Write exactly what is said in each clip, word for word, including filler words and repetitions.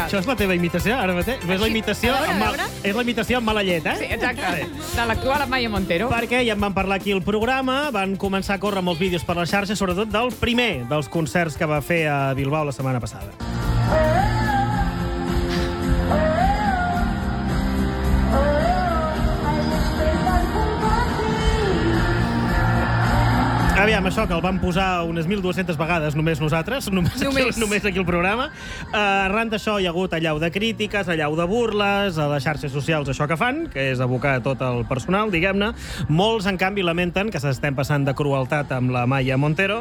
Això és la teva imitació, ara mateix? És la imitació, a veure, amb, a mal, veure. és la imitació amb mala llet, eh? Sí, exacte. De l'actual Amaya Montero. Perquè ja en van parlar aquí al programa, van començar a córrer molts vídeos per la xarxa, sobretot del primer dels concerts que va fer a Bilbao la setmana passada. Aviam, això que el vam posar unes mil dues-centes vegades només nosaltres, només, Només. Aquí, només aquí al programa. Uh, arran d'això hi ha hagut allau de crítiques, allau de burles, a les xarxes socials això que fan, que és abocar tot el personal, diguem-ne. Molts, en canvi, lamenten que s'estem passant de crueltat amb la Amaya Montero.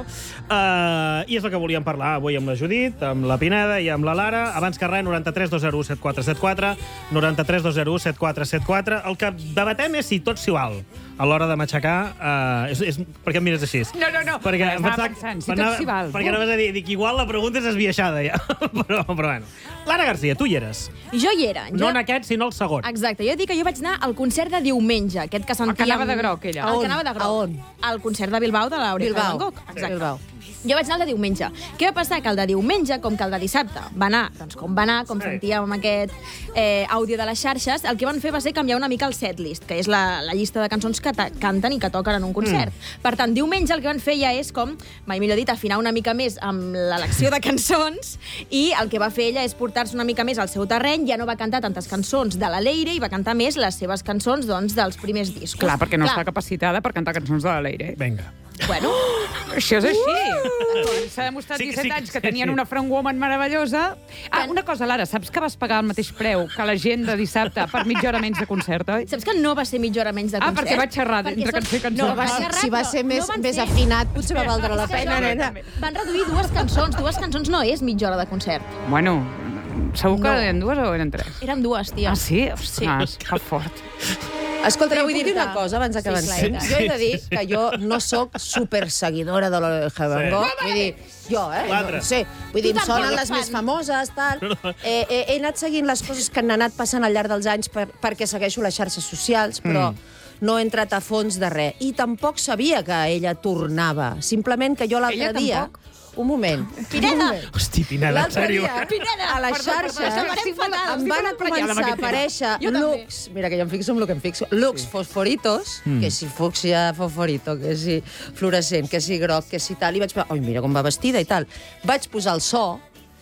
Uh, I és el que volíem parlar avui amb la Judit, amb la Pineda i amb la Lara. Abans que res, noranta-tres dos zero u set quatre set quatre, noranta-tres dos zero u set quatre set quatre. El que debatem és si tot s'hi val a l'hora de matxacar. Uh, és, és, per què em mires així? No, no, no. Perquè Estava pensava- pensant, si tot anava- s'hi val. Perquè anaves a dir, dic, igual la pregunta és esbiaixada, ja. però, però bueno. Lara Garcia, tu hi eres. Jo hi era. No Jo... en aquest, sinó el segon. Exacte, jo dic que jo vaig anar al concert de diumenge, aquest que sentíem... que anava de groc, ella. El A on? que anava de groc. A on? Al concert de Bilbao de l'Aurea Bilbao. Van Gogh. Exacte. Bilbao. Jo vaig anar el de diumenge. Què va passar? Que el de diumenge, com que el de dissabte va anar, doncs com va anar, com Sí. sentíem amb aquest eh, àudio de les xarxes, el que van fer va ser canviar una mica el setlist, que és la, la llista de cançons que canten i que toquen en un concert. Mm. Per tant, diumenge el que van fer ja és com, mai millor dit, afinar una mica més amb l'elecció de cançons, i el que va fer ella és portar-se una mica més al seu terreny, ja no va cantar tantes cançons de la Leire i va cantar més les seves cançons, doncs, dels primers discos. Clar, perquè no està capacitada per cantar cançons de la Leire. Vinga. Bueno, Això és així. Uh! S'ha demostrat Sí, disset sí, anys que sí, tenien sí. una front woman meravellosa. Ah, una cosa, Lara, saps que vas pagar el mateix preu que la gent de dissabte per mitja hora menys de concert, oi? saps que no va ser mitja hora menys de Ah, concert? perquè vaig xerrar Perquè entre són- cançó i cançó. No, va Ah, xerrar, si va però ser més, no van més ser- afinat, potser va valdre la És que pena, això- nena. Van reduir dues cançons. Dues cançons no és mitja hora de concert. Bueno, segur que No. eren dues o eren tres? Eren dues, tia. Ah, sí? Ostres, que fort. Escolta, Però vull vull dir dir-te- una cosa abans que Sí, avancem. clar, Jo he de dir que jo no sóc superseguidora de l'Oreja Van Gogh. Vull dir, jo, eh? L'altre. No sé. Vull dir, Tu em sonen tampoc les ets més fan. famoses, tal. Eh, eh, he anat seguint les coses que han anat passant al llarg dels anys per, perquè segueixo les xarxes socials, però no he entrat a fons de res. I tampoc sabia que ella tornava. Simplement que jo l'altre Ella dia... tampoc? Un moment. Pineda! Hosti, Pineda, en L'altre sèrio. dia, Pineda, a les perdó, perdó, xarxes, és que m'anem fatal, em estic van molt prenyada amb començar a aquest tema. aparèixer Jo també. looks, mira que jo em fixo en el que em fixo, looks fosforitos, que si fúcsia fosforito, que si fluorescent, que si groc, que si tal, i vaig pensar, oi, mira com va vestida i tal. Vaig posar el so,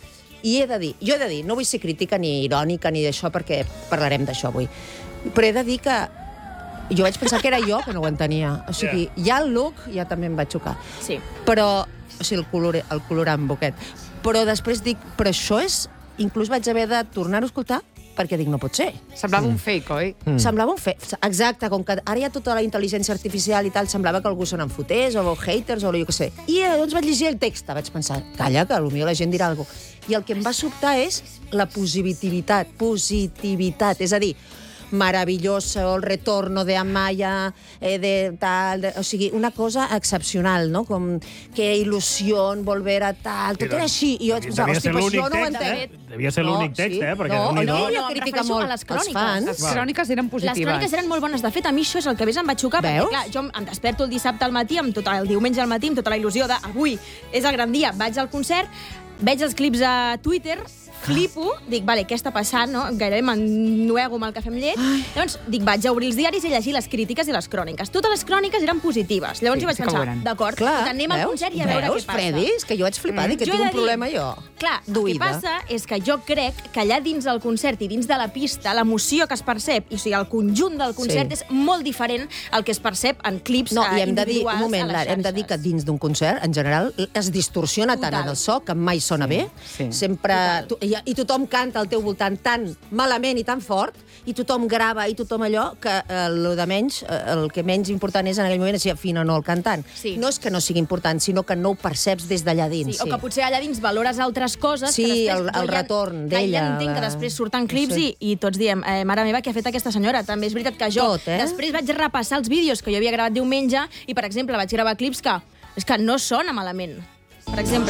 i he de dir, jo he de dir, no vull ser crítica ni irònica ni d'això, perquè parlarem d'això avui, però he de dir que jo vaig pensar que era jo que no ho entenia. O sigui, ja el look ja també em va xocar. Sí. Però, o sigui, el, color, el colorant boquet. Però després dic, però això és... Inclús vaig haver de tornar-ho a escoltar perquè dic, no pot ser. Semblava un fake, oi? Mm. Semblava un fe... Exacte, com que ara hi ha tota la intel·ligència artificial i tal, semblava que algú se n'en fotés, o haters, o jo què sé. I eh, doncs vaig llegir el text, vaig pensar, calla, que potser la gent dirà alguna cosa. I el que em va sobtar és la positivitat, positivitat, és a dir, maravilloso, el retorno de Amaya, eh, de tal... De, o sigui, una cosa excepcional, no? Com que il·lusió, volver a tal... Tot era així. I jo vaig pensar, Devia hosti, ser però l'únic això no ho text, entenc. eh? Devia ser l'únic text, eh? Perquè no, Déu-n'hi-do. no, No, no, em critica refereixo molt a les els cròniques. fans. Les cròniques eren Les positives. cròniques eren molt bones. De fet, a mi això és el que més em va xocar, Veus? perquè, clar, jo em desperto el dissabte al matí, amb tot el diumenge al matí, amb tota la il·lusió de avui és el gran dia, vaig al concert, veig els clips a Twitter, flipo, dic, vale, què està passant, no? Gairebé m'ennuego amb el cafè amb llet. Llavors, dic, vaig a obrir els diaris i llegir les crítiques i les cròniques. Totes les cròniques eren positives. Llavors Sí, jo vaig sí que ho pensar, eren. d'acord, Clar, doncs anem al veus? concert i a veure veus, què passa. Freddy? És que jo vaig flipar, dic que Jo he tinc de un dir- problema jo. Clar, el que D'oïda. passa és que jo crec que allà dins del concert i dins de la pista, l'emoció que es percep, i o sigui, el conjunt del concert Sí. és molt diferent al que es percep en clips No, eh, i hem de dir, individuals un moment, a les Lara, hem de dir que xarxes. dins d'un concert, en general, es distorsiona tant Total. en el so que mai sona bé. sí. Sempre... Tu, i, I tothom canta al teu voltant tan malament i tan fort, i tothom grava i tothom allò, que eh, el de menys, eh, el que menys important és en aquell moment és si afina o no el cantant. Sí. No és que no sigui important, sinó que no ho perceps des d'allà dins. Sí, o que potser allà dins valores altres coses Sí, que després... el- el jo ja- retorn que d'ella, Ja entenc que la- després surten clips no i, sé. i tots diem, eh, mare meva, què ha fet aquesta senyora? També és veritat que jo Tot, eh? després vaig repassar els vídeos que jo havia gravat diumenge i, per exemple, vaig gravar clips que, és que no sona malament. Per exemple,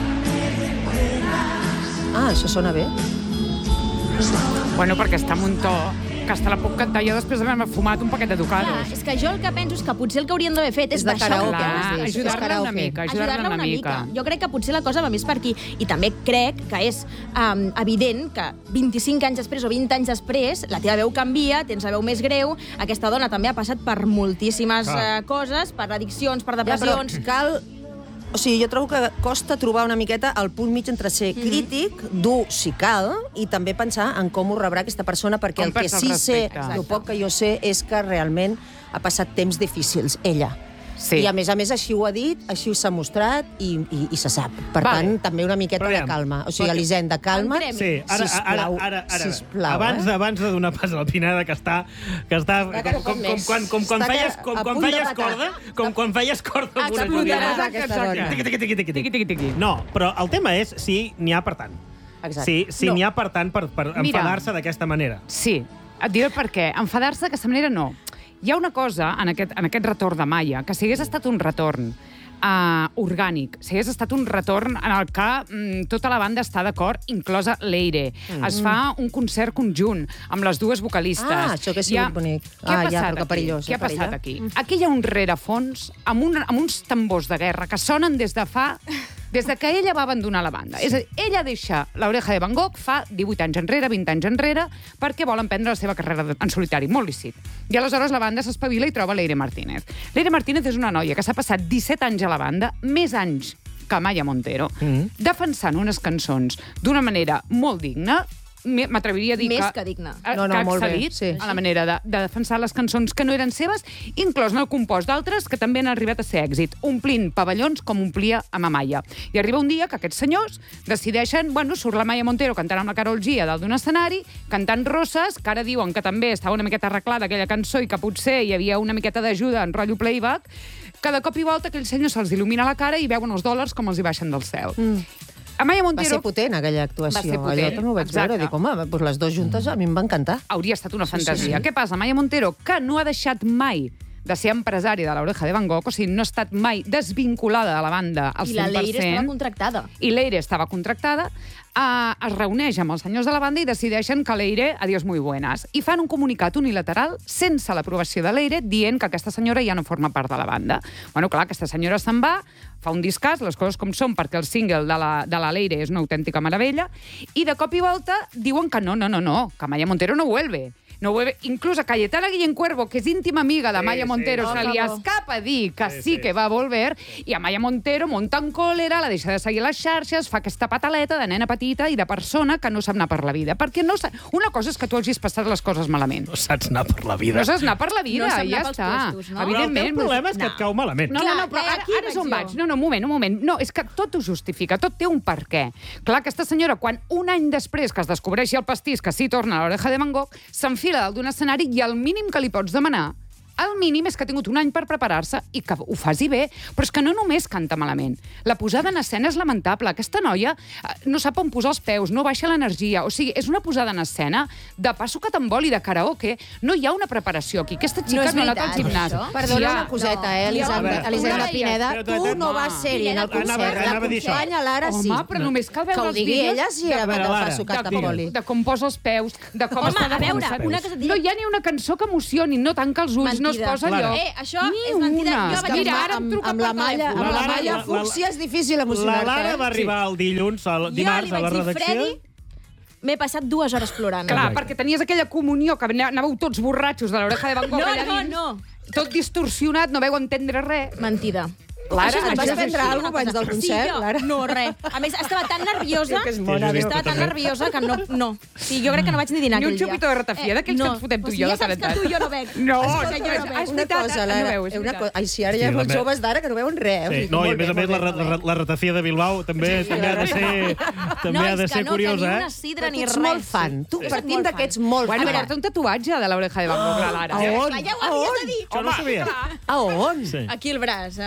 Ah, això sona bé. Bueno, perquè està en un to que hasta la puc cantar jo després d'haver-me fumat un paquet de Clar, ducados. és que jo el que penso és que potser el que hauríem d'haver fet és, És de deixar karaoke, que Clar, és- és ajudar-la una karaoke. mica, ajudar-la ajudar-la una mica. Jo crec que potser la cosa va més per aquí. I també crec que és um, evident que vint-i-cinc anys després o vint anys després la teva veu canvia, tens la veu més greu, aquesta dona també ha passat per moltíssimes Clar. uh, coses, per addiccions, per Ja, però depressions... cal... O sigui, jo trobo que costa trobar una miqueta el punt mig entre ser crític, dur si cal, i també pensar en com ho rebrà aquesta persona, perquè Com el que perds el sí sé, respecte. el poc que jo sé, és que realment ha passat temps difícils, ella. Sí. I, a més a més, així ho ha dit, així s'ha mostrat i, i, i se sap. Per Vale. tant, també una miqueta Però de aviam, calma. O sigui, perquè- Elisenda, calma. Entrem. Sí, ara, ara, Sisplau, ara, ara, sisplau, abans, eh? abans de donar pas a la Pineda, que està... Que està Està que no com, pot com, més. quan, com, quan Està que feies, com, a quan punt de feies petar. corda, com quan feies corda. amb una Explotarà joguina. aquesta dona. Tiqui, tiqui, tiqui, tiqui, Tiqui, tiqui, tiqui. No, però el tema és si n'hi ha per tant. Exacte. Si, si No. n'hi ha per tant per, per Mira. enfadar-se d'aquesta manera. Sí, et diré per què. Enfadar-se d'aquesta manera no. Hi ha una cosa en aquest, en aquest retorn de Maia, que si hagués estat un retorn uh, orgànic, si hagués estat un retorn en el que mm, tota la banda està d'acord, inclosa Leire. Mm. Es fa un concert conjunt amb les dues vocalistes. Ah, això que ha sigut bonic. Què ha Ah, ja, passat però que aquí? perillós, Què eh, ha per passat ella? aquí? Aquí hi ha un rerefons amb, un, amb uns tambors de guerra que sonen des de fa... Des de que ella va abandonar la banda. És a dir, ella deixa l'Oreja de Van Gogh fa divuit anys enrere, vint anys enrere, perquè vol emprendre la seva carrera de- en solitari, molt lícit. I aleshores la banda s'espavila i troba Leire Martínez. Leire Martínez és una noia que s'ha passat disset anys a la banda, més anys que Maya Montero, mm. defensant unes cançons d'una manera molt digna, m- m'atreviria a dir Més que... que digna. eh, No, no, que ha molt bé, excel·lit sí. a la manera de, de defensar les cançons que no eren seves, inclòs en el compost d'altres que també han arribat a ser èxit, omplint pavellons com omplia amb Amaya. I arriba un dia que aquests senyors decideixen, bueno, surt la Maya Montero cantant amb la Karol G a dalt d'un escenari, cantant Roses, que ara diuen que també estava una miqueta arreglada aquella cançó i que potser hi havia una miqueta d'ajuda en rotllo playback, que de cop i volta aquells senyors se'ls il·lumina la cara i veuen els dòlars com els hi baixen del cel. Mm. Amaya Va Montero... ser potent, aquella actuació. Va ser potent, Allò també ho vaig exacte. veure. Dic, home, doncs les dues juntes a mi em va encantar. hauria estat una fantasia. sí, sí. Què passa? Maya Montero, que no ha deixat mai de ser empresària de l'Oreja de Van Gogh, o sigui, no ha estat mai desvinculada de la banda al I cent per cent. la Leire estava contractada. I Leire estava contractada, eh, es reuneix amb els senyors de la banda i decideixen que Leire, adiós muy buenas. I fan un comunicat unilateral sense l'aprovació de Leire dient que aquesta senyora ja no forma part de la banda. Bueno, clar, aquesta senyora se'n va, fa un discàs, les coses com són, perquè el single de la, de la Leire és una autèntica meravella, i de cop i volta diuen que no, no, no, no, que Maya Montero no vuelve. No vuelve. Inclús a Cayetana Guillén Cuervo, que és íntima amiga de Sí, Maya sí. Montero, se li Por favor. escapa dir que sí, Sí, sí. que va a volver, i a Maya Montero monta en còlera, la deixa de seguir a les xarxes, fa aquesta pataleta de nena petita i de persona que no sap anar per la vida. Perquè no sa... Una cosa és que tu hagis passat les coses malament. No saps anar per la vida. No saps anar per la vida, No sap i ja anar pels està. puestos, no? Però el teu Evidentment. problema és que No. et cau malament. No, Clar, no, no, però eh, ara, aquí ara és on vaig vaig. jo. No, no, un moment, un moment. No, és que tot ho justifica, tot té un per què. Clar, aquesta senyora, quan un any després que es descobreixi el pastís que sí torna a l'Oreja de Van Gogh, s'enfila dalt d'un escenari i el mínim que li pots demanar, el mínim és que ha tingut un any per preparar-se i que ho faci bé. Però és que no només canta malament. La posada en escena és lamentable. Aquesta noia eh, no sap on posar els peus, no baixa l'energia. O sigui, és una posada en escena de passo que t'emboli de karaoke. No hi ha una preparació aquí. Aquesta xica és no, ha anat al veritat, gimnàs. això. Perdona Sí, una coseta, eh, Elisenda, veure, Elisenda una Pineda. Però, Tu però, no home, vas ser-hi en el Pineda, concert. anava- anava a dir això. La companya Lara sí. Home, però només cal veure Que ho els digui vídeos ella si de- era veure, de Lara, fa sucat de amb com, oli. de com posa els peus, de com Home, està a veure, defensant. una cosa et diré- No hi ha ni una cançó que emocioni, no tanca els ulls, no es Mentida. posa Clara. allò. Eh, això ni és mentida. una. Jo vaig Mira, dir- ara em amb, truca amb per la malla, telèfon. amb la La Lara- malla la- fúcsia és difícil La emocionar-te. Lara eh? va arribar el dilluns, el dimarts, jo a li la vaig dir, redacció. Freddy, m'he passat dues hores plorant. Clar, Exacte. perquè tenies aquella comunió que anàveu tots borratxos de l'Oreja de Van Gogh No, allà no, dins. no. Tot distorsionat, no vau entendre res. Mentida. Lara, Això és et vas mentida. prendre Sí, alguna cosa abans del concert, sí, jo, Lara? No, res. A més, estava tan nerviosa... Que és mona, Déu. estava tan també. nerviosa que no... no. Sí, jo crec que no vaig ni dinar Ni un aquell dia. xupito de ratafia, d'aquells que ens fotem tu i jo de Ja saps tant en que tu i jo no bec. No, Escolta, és jo que- no bec. és Una veritat, cosa, no Lara, veus, és una veritat. cosa. Ai, sí, ara hi ha Sí, molts la me- joves d'ara que no veuen res. Sí, Dic, no, i a molt més bé, a més la, molt bé, la, molt bé. la ratafia de Bilbao també també ha de ser, també ha de Nois, ser que no, curiosa, que ni eh? una sidra Però tu ni ets res. molt fan. Tu, Sí. partint Molt d'aquests fan. molt Bueno, fan. porta un tatuatge de l'Oreja de Van Gogh, la Lara. A on? Clar, ja ho A havies on? de dir. Això no ho sabia. A on? Sí. Aquí el braç. eh, A veure, no es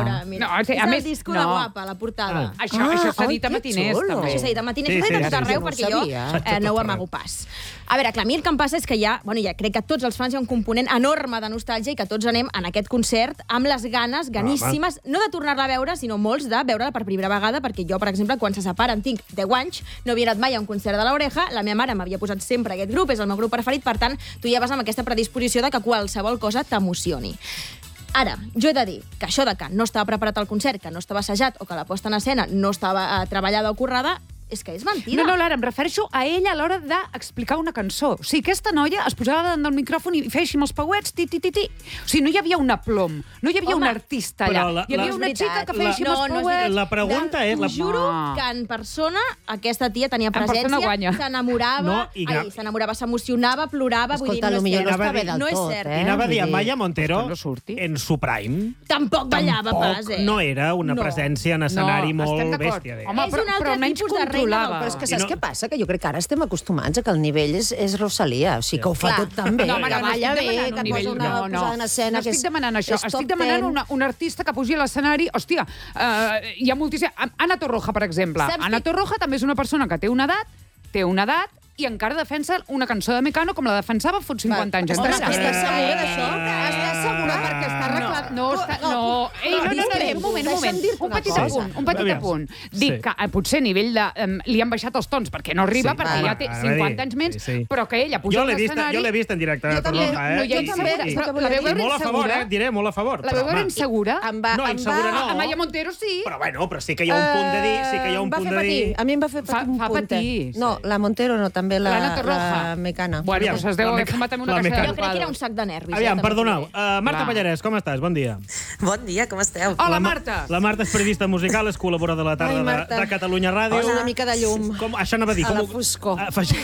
veure, mira. No, sí, és a el més- disco no. de Guapa, la portada. Ah. Això, això s'ha ai, dit a que matiners, xulo. també. Això s'ha dit a matiners, Sí, s'ha dit sí, a tot sí, arreu, sí, perquè no ho jo sabia. eh, no ho amago pas. A veure, clar, a mi el que em passa és que hi ha, bueno, ja crec que tots els fans hi ha un component enorme de nostàlgia i que tots anem en aquest concert amb les ganes, ganíssimes, no de tornar-la a veure, sinó molts de veure-la per primera vegada, perquè jo, per exemple, quan se separen, tinc deu anys, no havia anat mai a un concert de l'Oreja, la meva mare m'havia posat sempre aquest grup, és el meu grup preferit, per tant, tu ja vas amb aquesta predisposició de que qualsevol cosa t'emocioni. Ara, jo he de dir que això de que no estava preparat el concert, que no estava assajat o que la posta en escena no estava eh, treballada o currada, és que és mentida. No, no, Lara, em refereixo a ella a l'hora d'explicar una cançó. O sigui, aquesta noia es posava davant del micròfon i feia així amb els pauets, ti, ti, ti, ti. O sigui, no hi havia una plom, no hi havia Home, un artista allà. però la- Hi havia la- una és xica que feia la- així amb No, els no és pauets. veritat. La pregunta és... La... T'ho juro Home. que en persona aquesta tia tenia En persona presència, guanya. s'enamorava, No, i gra- ai, s'enamorava, s'emocionava, plorava, vull dir, Escolta, no és potser cert. no està Anava bé a del no és tot, cert. eh? I anava a dir, Vull dir- Amaya Montero, Quan no surti. en su prime, Tampoc ballava tampoc pas, eh? no era una No. presència en escenari No, estem molt d'acord. bèstia. Home, És però, un altre però almenys tipus de reina del controlava. Però és que I saps no- què passa? Que jo crec que ara estem acostumats a que el nivell és, és Rosalia, o sigui que ho fa Clar. tot tan bé, No, home, que no, no balla estic bé, demanant que un nivell, posa una no, no. posada en escena No que estic és, demanant això, és estic top demanant ten. una, un artista que pugi a l'escenari. Hòstia, eh, hi ha moltíssim... Anna Torroja, per exemple. Saps Anna que- Torroja també és una persona que té una edat, té una edat, i encara defensa una cançó de Mecano com la defensava fot cinquanta anys Estàs, enrere. estàs segura d'això? Estàs segura perquè està arreglat? No, està, no. Ei, no, no, no, no, un moment, un moment. Deixa'm dir-te Un una petit cosa. apunt, un petit Aviam. apunt. Dic Sí. que eh, potser a nivell de... Um, li han baixat els tons perquè no arriba, Sí, perquè home, ja té ara cinquanta dir, anys menys, sí, sí. però que ella puja Jo a l'he vist, l'escenari... jo l'he vist en directe a Jo també, Torroja, eh? no, ja Jo hi també, segura, és però que la veu I veure molt a favor, insegura. eh? Diré molt a favor. La però, veu veure home, insegura. Em va, No, em insegura va, no. A Maya Montero sí. Però bueno, però sí que hi ha un punt de dir, sí que hi ha un Em va punt fer de dir... patir. A mi em va fer Fa- patir un fa puntet. patir, No, la Montero no, també la, L'Anna Torroja. la Mecana. Bueno, Aviam, doncs es deu la haver Meca- fumat amb una la caixa Mecana. de Jo crec que era un licuados. sac de nervis. Aviam, eh, també perdoneu. t'ho diré. Uh, Marta Clar. Pallarès, com estàs? Bon dia. Bon dia, com esteu? Hola, la, Ma- Marta. La Marta és periodista musical, és col·laboradora de la tarda Ai, de, Marta. de Catalunya Ràdio. Posa una mica de llum. Com, això anava a dir. A com la ho- foscor.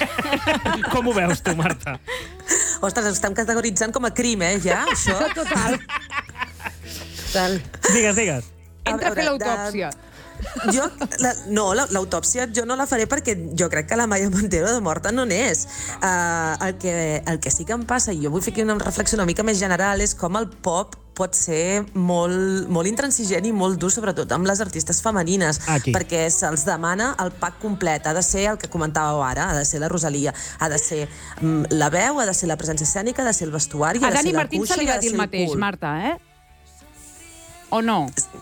Afegi- com ho veus tu, Marta? Ostres, ho estem categoritzant com a crim, eh, ja, això? Total. Total. Digues, digues. Entra a fer veure, de- l'autòpsia. Jo, la, no, la- l'autòpsia jo no la faré perquè jo crec que la Maya Montero de morta no n'és. Uh, el, que, el que sí que em passa, i jo vull fer aquí una reflexió una mica més general, és com el pop pot ser molt, molt intransigent i molt dur, sobretot amb les artistes femenines, Aquí. perquè se'ls demana el pack complet. Ha de ser el que comentàveu ara, ha de ser la Rosalia, ha de ser mm, la veu, ha de ser la presència escènica, ha de ser el vestuari, A ha de Dani ser la Martín cuixa se li i ha va de dir ser el el mateix, cul. Marta, eh? O no?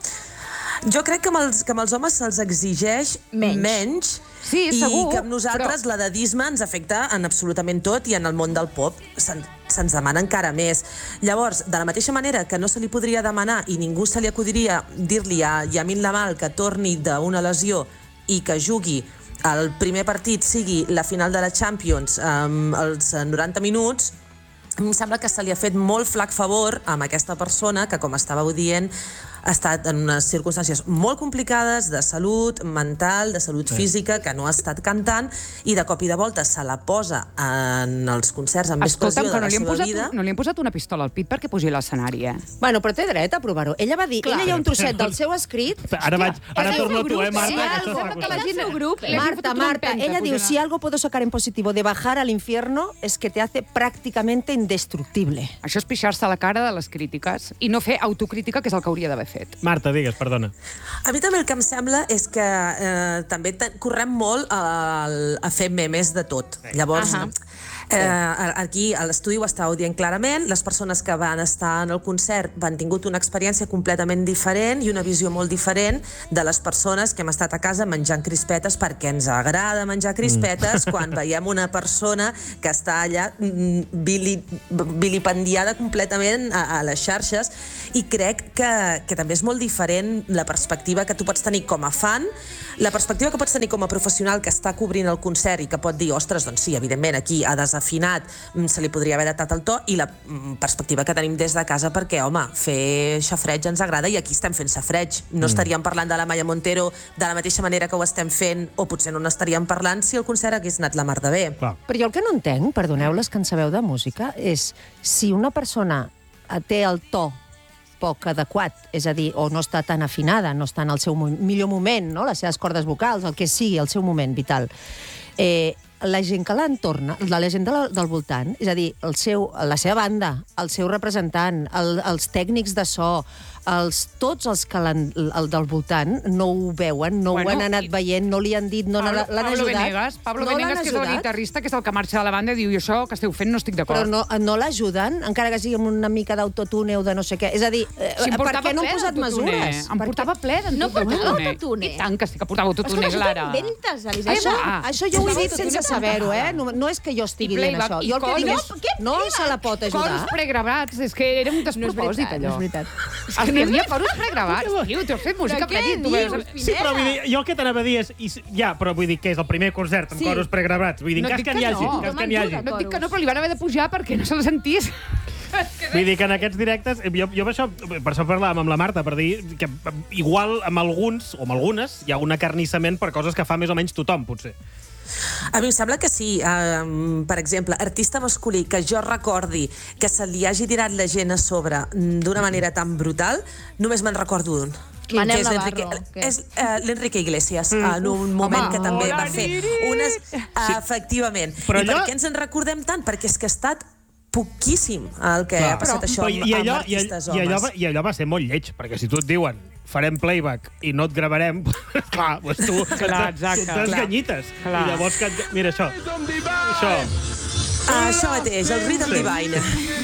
Jo crec que amb els, que amb els homes se'ls exigeix Menys. menys Sí, i segur, que amb nosaltres però- l'edadisme ens afecta en absolutament tot i en el món del pop se'n- se'ns demana encara més. Llavors, de la mateixa manera que no se li podria demanar i ningú se li acudiria dir-li a Yamin Lamal que torni d'una lesió i que jugui el primer partit sigui la final de la Champions amb els noranta minuts, em sembla que se li ha fet molt flac favor amb aquesta persona que, com estàveu dient, ha estat en unes circumstàncies molt complicades de salut mental, de salut física, que no ha estat cantant, i de cop i de volta se la posa en els concerts amb més Escolta'm, pressió que de no la li, han seva posat, vida. un- no li han posat una pistola al pit perquè pugi a l'escenari, eh? Bueno, però té dret a provar-ho. Ella va dir, Clar. ella hi ha un trosset del seu escrit. Ara, vaig, ara és el torno a seu tu, eh, grup, Marta? sí, que ara això sembla està que la costant. gent- El seu grup. li hagi Marta, fotut una Marta, empenta, ella diu, pujarà. si algo puedo sacar en positivo de bajar al infierno es que te hace prácticamente indestructible. Això és pixar-se a la cara de les crítiques i no fer autocrítica, que és el que hauria d'haver fet. Marta, digues, perdona. A mi també el que em sembla és que eh, també te- correm molt a, a fer memes de tot. Llavors, Ahà. eh, aquí a l'estudi ho estàveu dient clarament, les persones que van estar en el concert van tingut una experiència completament diferent i una visió molt diferent de les persones que hem estat a casa menjant crispetes perquè ens agrada menjar crispetes mm. quan veiem una persona que està allà mm, vili, vilipendiada completament a, a les xarxes, i crec que, que també és molt diferent la perspectiva que tu pots tenir com a fan, la perspectiva que pots tenir com a professional que està cobrint el concert i que pot dir, ostres, doncs sí, evidentment, aquí ha desafinat, mm, se li podria haver datat el to, i la mm, perspectiva que tenim des de casa perquè, home, fer xafreig ens agrada i aquí estem fent xafreig. No mm. estaríem parlant de la Maya Montero de la mateixa manera que ho estem fent, o potser no n'estaríem parlant si el concert hagués anat la mar de bé. Clar. Però jo el que no entenc, perdoneu les que en sabeu de música, és si una persona té el to poc adequat, és a dir, o no està tan afinada, no està en el seu mo- millor moment, no? Les seves cordes vocals, el que sigui, el seu moment vital. Eh, la gent que l'entorna, la gent de la, del voltant, és a dir, el seu, la seva banda, el seu representant, el, els tècnics de so, els, tots els que l'han, el del voltant no ho veuen, no Bueno, ho han anat i- veient, no li han dit, no Pablo, l'han l'han Pablo ajudat. Venegas, Pablo no Venegas, l'han que és el ajudat, guitarrista, que és el que marxa de la banda, diu, i això que esteu fent no estic però d'acord. no, no l'ajuden, encara que sigui amb una mica d'autotune o de no sé què. És a dir, eh, Si em per portava què no ple han posat d'autotune. mesures? Em Per portava què? ple No d'autotune. portava autotune? I tant que sí que portava autotune, Escolta, això Clara. t'ho inventes, Elisenda. Això, va. això jo ho he dit Autotune sense saber-ho, eh? No, no és que jo estigui I dient playback, això. i Jo el que dic cors. és, no se la pot Coros ajudar. pregravats, és que era un No és despropòsit, veritat, allò. no és veritat. És que hi havia coros pregravats, tio, t'has fet música Però què plena i tu veus... dius? Sí, però vull dir, jo el que t'anava a dir és... i s- Ja, però vull dir que és el primer concert amb Sí. coros pregravats. Vull dir, No cas dic que que n'hi hagi, no. cas Jo que n'hi hagi. m'enturo. No et dic que no, però li van haver de pujar perquè no se la sentís. Vull dir que en aquests directes, jo, jo per, això, per això parlàvem amb la Marta, per dir que igual amb alguns, o amb algunes, hi ha un acarnissament per coses que fa més o menys tothom, potser. A mi em sembla que sí. Um, per exemple, artista masculí que jo recordi que se li hagi tirat la gent a sobre d'una manera tan brutal, només me'n recordo d'un. Manel Que és l'Enrique- Navarro, què? És uh, l'Enrique Iglesias, mm. en un moment home, que també hola, va fer Niri! unes... Uh, efectivament. Però I per allò- què ens en recordem tant? Perquè és que ha estat poquíssim el que Clar. ha passat Però- això però amb, i allò, amb i, artistes i, allò, homes. va- I allò va ser molt lleig, perquè si tu et diuen farem playback i no et gravarem, clar, doncs tu, Clar, exacte. tu t'es Clar. ganyites. Clar. I llavors, que, et- mira això. Això. Ah, això mateix, el Rhythm Divine.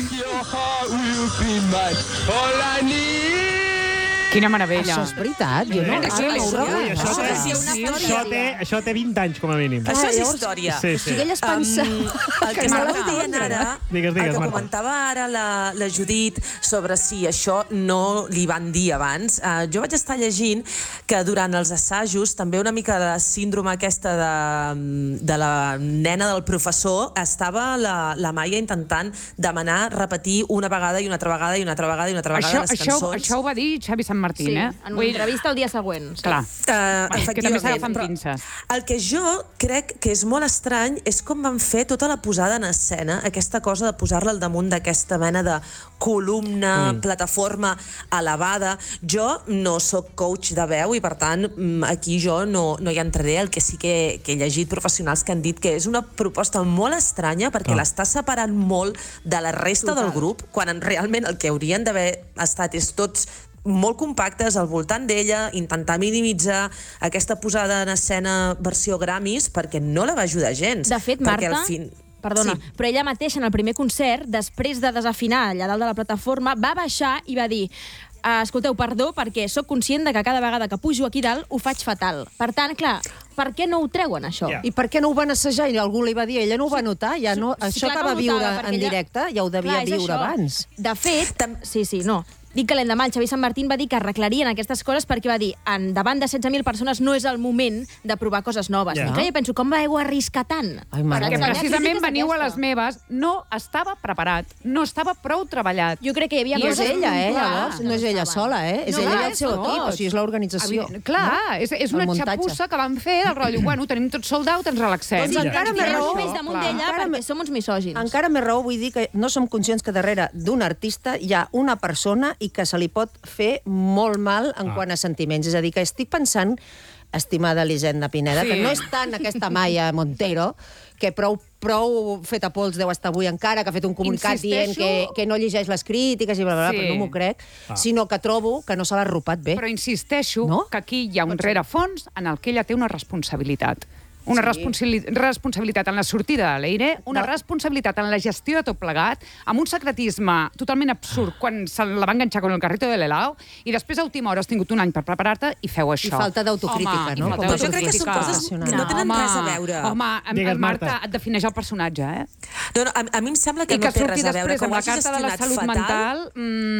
Quina meravella. Això és veritat, jo no, Eh, ara no ho això- recordo. Ui, això, Això té, sí, és una això, història. té, això té vint anys, com a mínim. Això és llavors- història. Sí, O sí. sigui, ella es pensa... Um, el que no estava la dient ara, Digues, digues, el que Marta. comentava ara la, la Judit sobre si això no li van dir abans, uh, jo vaig estar llegint que durant els assajos també una mica de la síndrome aquesta de, de la nena del professor, estava la, la Maia intentant demanar repetir una vegada i una altra vegada i una altra vegada i una altra vegada Això, les això, cançons. això ho va dir Xavi Sant Martín, Sí, eh? en una entrevista el dia següent. Clar. Uh, Bueno, que també s'agafen pinces. El que jo crec que és molt estrany és com van fer tota la posada en escena, aquesta cosa de posar-la al damunt d'aquesta mena de columna, mm. plataforma elevada. Jo no sóc coach de veu i, per tant, mm, aquí jo no, no hi entraré. El que sí que, que he llegit professionals que han dit que és una proposta molt estranya perquè Ah. l'està separant molt de la resta Total. del grup, quan en realment el que haurien d'haver estat és tots molt compactes al voltant d'ella, intentar minimitzar aquesta posada en escena versió Grammys, perquè no la va ajudar gens. De fet, perquè Marta, al fin... perdona, Sí. però ella mateixa en el primer concert, després de desafinar allà dalt de la plataforma, va baixar i va dir Uh, escolteu, perdó, perquè sóc conscient de que cada vegada que pujo aquí dalt ho faig fatal. Per tant, clar, per què no ho treuen, això? Ja. I per què no ho van assajar? I algú li va dir, ella no ho va notar, ja no, Sí, això clar que ho va viure notava, perquè en ella- directe ja ho devia Clar, és viure això. abans. De fet, Tam- sí, sí, no. Dic que l'endemà el Xavi Sant Martín va dir que arreglarien aquestes coses perquè va dir, en davant de setze mil persones no és el moment de provar coses noves. Ja. I clar, jo penso, com vau arriscar tant? Ai, mare Perquè meva. precisament crítiques veniu a les d'aquesta. meves, no estava preparat, no estava prou treballat. Jo crec que hi havia No és coses ella, eh, puntuals llavors. que No és ella estaven. sola, eh? És No, ella clar, i el és seu tot. equip, o sigui, és l'organització. Evident- Clar, no? és, és El una muntatge. xapussa que van fer del rotllo, bueno, tenim tot sold out, ens relaxem. Doncs encara Ens més tirem raó. només damunt Clar. d'ella Encara perquè me- som uns misògins. Encara més raó vull dir que no som conscients que darrere d'un artista hi ha una persona i que se li pot fer molt mal en Ah. quant a sentiments. És a dir, que estic pensant, estimada Elisenda Pineda, Sí. que no és tant aquesta Maia Montero, que prou, prou feta pols deu estar avui encara, que ha fet un comunicat Insisteixo- dient que, que no llegeix les crítiques i bla, bla, bla, Sí. però no m'ho crec, Ah. sinó que trobo que no se l'ha arropat bé. Però insisteixo No? que aquí hi ha un rerefons en el que ella té una responsabilitat. Una Sí. responsabili responsabilitat en la sortida de l'aire, una No. responsabilitat en la gestió de tot plegat, amb un secretisme totalment absurd quan se la va enganxar con el carrito de l'helao, i després a última hora has tingut un any per preparar-te i feu això. I falta d'autocrítica, Home, i no? falta Com a Però jo crec que són d'autocrítica. coses que no tenen Home, res a veure. Home, em- Digues, em, Marta, Marta. et defineix el personatge, eh? No, no, a, a mi em sembla que I no que té surti res a veure. després Com amb ho la hagi carta de la gestionat salut fatal, mental...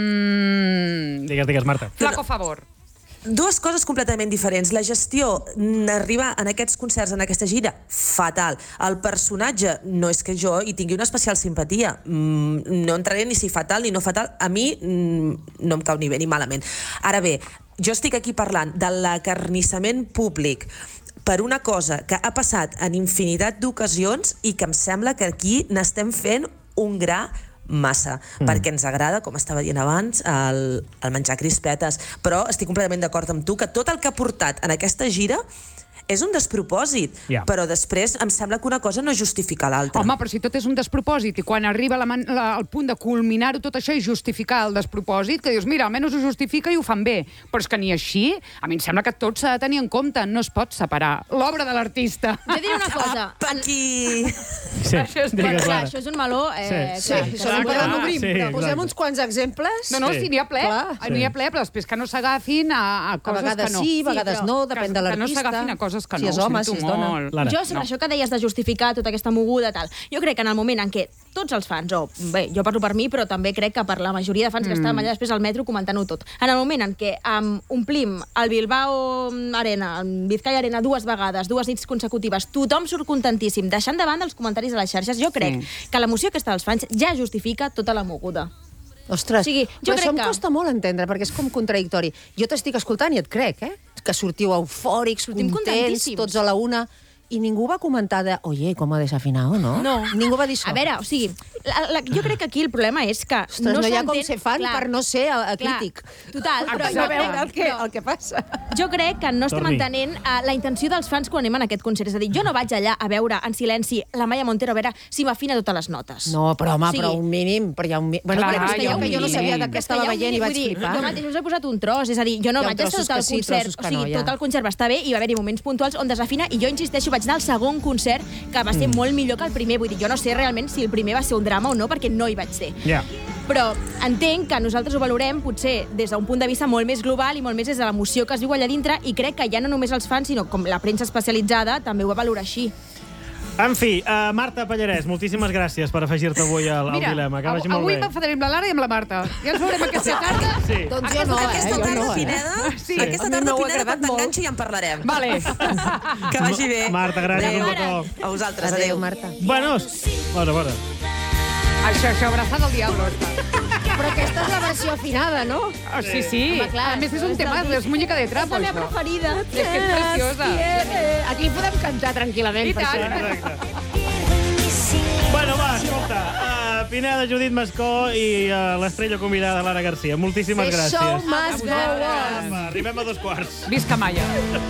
Mmm... Digues, digues, Marta. Flaco favor. Dues coses completament diferents. La gestió, mm, arribar en aquests concerts, en aquesta gira, fatal. El personatge, no és que jo hi tingui una especial simpatia. Mm, no entraré ni si fatal ni no fatal. A mi mm, no em cau ni bé ni malament. Ara bé, jo estic aquí parlant de l'acarnissament públic per una cosa que ha passat en infinitat d'ocasions i que em sembla que aquí n'estem fent un gra massa, mm. perquè ens agrada, com estava dient abans, el, el menjar crispetes, però estic completament d'acord amb tu que tot el que ha portat en aquesta gira és un despropòsit, Ja. però després em sembla que una cosa no justifica l'altra. Home, però si tot és un despropòsit i quan arriba la, man- la, el punt de culminar-ho tot això i justificar el despropòsit, que dius, mira, almenys ho justifica i ho fan bé. Però és que ni així, a mi em sembla que tot s'ha de tenir en compte. No es pot separar l'obra de l'artista. Jo diré una cosa. Apa, aquí... Sí, Això és digues, Clar, Lara. això és un meló... Eh, Sí, Sí, clar, això clar, no clar, podem obrir. sí, No, posem exacte. uns quants exemples. No, no, Sí. sí, n'hi ha ple. Clar. N'hi ha ple, però després que no s'agafin a, a A coses vegades que no. sí, a vegades però no, depèn de Que no l'artista. s'agafin a coses que si no. és home, ho si sento és dona. molt. Lara. Jo, sobre No. això que deies de justificar tota aquesta moguda, tal, jo crec que en el moment en què tots els fans, o bé, jo parlo per mi, però també crec que per la majoria de fans que estàvem allà després al metro comentant-ho tot, en el moment en què um, omplim el Bilbao Arena, el Vizcaya Arena dues vegades, dues nits consecutives, tothom surt contentíssim, deixant de banda els comentaris a les xarxes, jo crec Sí. que l'emoció aquesta dels fans ja justifica tota la moguda. Ostres, O sigui, jo però crec això em que- costa molt entendre, perquè és com contradictori. Jo t'estic escoltant i et crec, eh? Que sortiu eufòrics, Sortim contents, contentíssims. tots a la una, i ningú va comentar de, oye, com ha desafinado, no? No. Ningú va dir això. A veure, o sigui, la, la, jo crec que aquí el problema és que Ostres, no, no hi ha com s'entén- ser fan clar, per no ser a, a clar, crític. Total, però Per jo no veure crec, el que, però- el que passa. Jo crec que no estem Torni. entenent uh, la intenció dels fans quan anem a aquest concert. És a dir, jo no vaig allà a veure en silenci la Maya Montero a veure si m'afina totes les notes. No, però home, O sigui, però un mínim, però hi ha un mínim. Bueno, Clar, però hi ha creieu un que jo no mínim. sabia de Però què és que estava hi ha un veient i mínim, vaig vull dir, flipar. Jo mateix us he posat un tros, és a dir, jo no Hi ha vaig estar trossos tot el que sí, concert. trossos que O sigui, no, ja. tot el concert va estar bé i va haver-hi moments puntuals on desafina i jo insisteixo, vaig anar al segon concert que va ser Mm. molt millor que el primer. Vull dir, jo no sé realment si el primer va ser un drama o no, perquè no hi vaig ser. Ja. Però entenc que nosaltres ho valorem potser des d'un punt de vista molt més global i molt més des de l'emoció que es viu allà dintre, i crec que ja no només els fans, sinó com la premsa especialitzada també ho va valorar així. En fi, uh, Marta Pallarès, moltíssimes gràcies per afegir-te avui al, al dilema. Que vagi molt avui bé. m'enfadaré amb la Lara i amb la Marta. Ja ens veurem aquesta tarda. Sí. Doncs jo no, eh? Aquesta Jo tarda, no, eh? Pineda, Sí. aquesta A mi tarda, m'heu Pineda, agradat quan molt. t'enganxi ja en parlarem. Vale. Que vagi bé. Marta, gràcies Adéu. un petó. A vosaltres, Adéu, adéu. Marta. Bueno, bueno, bueno. Això, això, abraçada al diablo. Però aquesta és la versió afinada, no? Oh, sí, sí. Home, clar, a més, és això un és tema, del disc. és muñeca de És trapo, la meva això. preferida. És que és preciosa. Aquí podem cantar tranquil·lament, I per tant. això. Exacte. Bueno, va, escolta, uh, Pineda, Judit Mascó i uh, l'estrella convidada Lara Garcia. Moltíssimes The gràcies. show must go on. Apa, arribem a dos quarts. Visca Maya.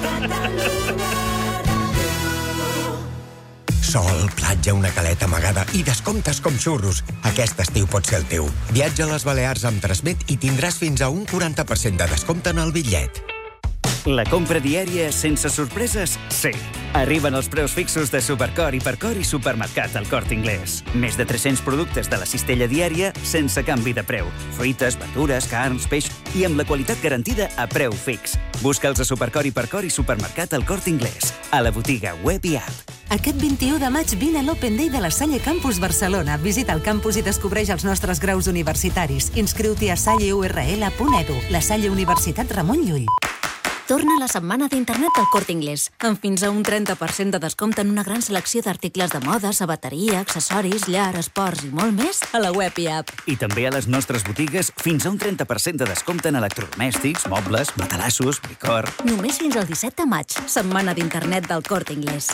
Sol, platja, una caleta amagada i descomptes com xurros. Aquest estiu pot ser el teu. Viatja a les Balears amb Transmet i tindràs fins a un quaranta per cent de descompte en el bitllet. La compra diària sense sorpreses? Sí. Arriben els preus fixos de Supercor, Hipercor i Supermercat al Corte Inglés. Més de tres-cents productes de la cistella diària sense canvi de preu. Fruites, verdures, carns, peix i amb la qualitat garantida a preu fix. Busca'ls a Supercor, Hipercor i Supermercat al Corte Inglés. A la botiga web i app. Aquest vint-i-u de maig vine a l'Open Day de la Salle Campus Barcelona. Visita el campus i descobreix els nostres graus universitaris. Inscriu-t'hi a salle u erre ele punt edu. La Salle Universitat Ramon Llull. Torna la setmana d'internet del Corte Inglés, amb fins a un trenta per cent de descompte en una gran selecció d'articles de moda, sabateria, accessoris, llar, esports i molt més a la web i app. I també a les nostres botigues fins a un trenta per cent de descompte en electrodomèstics, mobles, matalassos, licor... Només fins al disset de maig, setmana d'internet del Corte Inglés.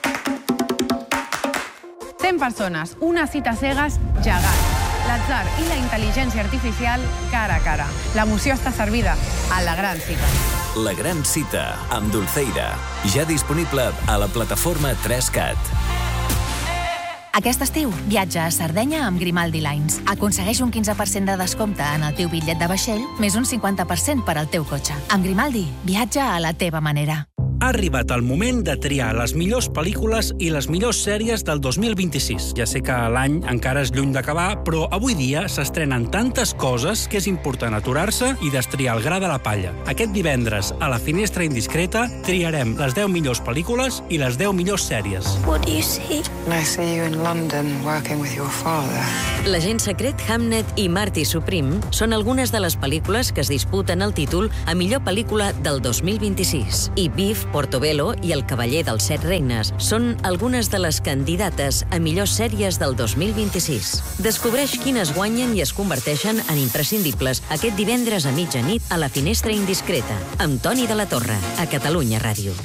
cent persones, una cita cegues gegant. L'atzar i la intel·ligència artificial cara a cara. L'emoció està servida a la gran cita. La gran cita, amb Dulceida. Ja disponible a la plataforma tres cat. Aquest estiu, viatja a Sardenya amb Grimaldi Lines. Aconsegueix un quinze per cent de descompte en el teu bitllet de vaixell, més un cinquanta per cent per al teu cotxe. Amb Grimaldi, viatja a la teva manera. Ha arribat el moment de triar les millors pel·lícules i les millors sèries del dos mil vint-i-sis. Ja sé que l'any encara és lluny d'acabar, però avui dia s'estrenen tantes coses que és important aturar-se i destriar el gra de la palla. Aquest divendres, a la Finestra Indiscreta, triarem les deu millors pel·lícules i les deu millors sèries. What do you see? I see you in London working with your father. L'agent secret Hamnet i Marty Supreme són algunes de les pel·lícules que es disputen el títol a millor pel·lícula del dos mil vint-i-sis. I Beef, Portobello i El cavaller dels set regnes són algunes de les candidates a millors sèries del dos mil vint-i-sis. Descobreix quines guanyen i es converteixen en imprescindibles aquest divendres a mitjanit a la Finestra Indiscreta, amb Toni de la Torre, a Catalunya Ràdio.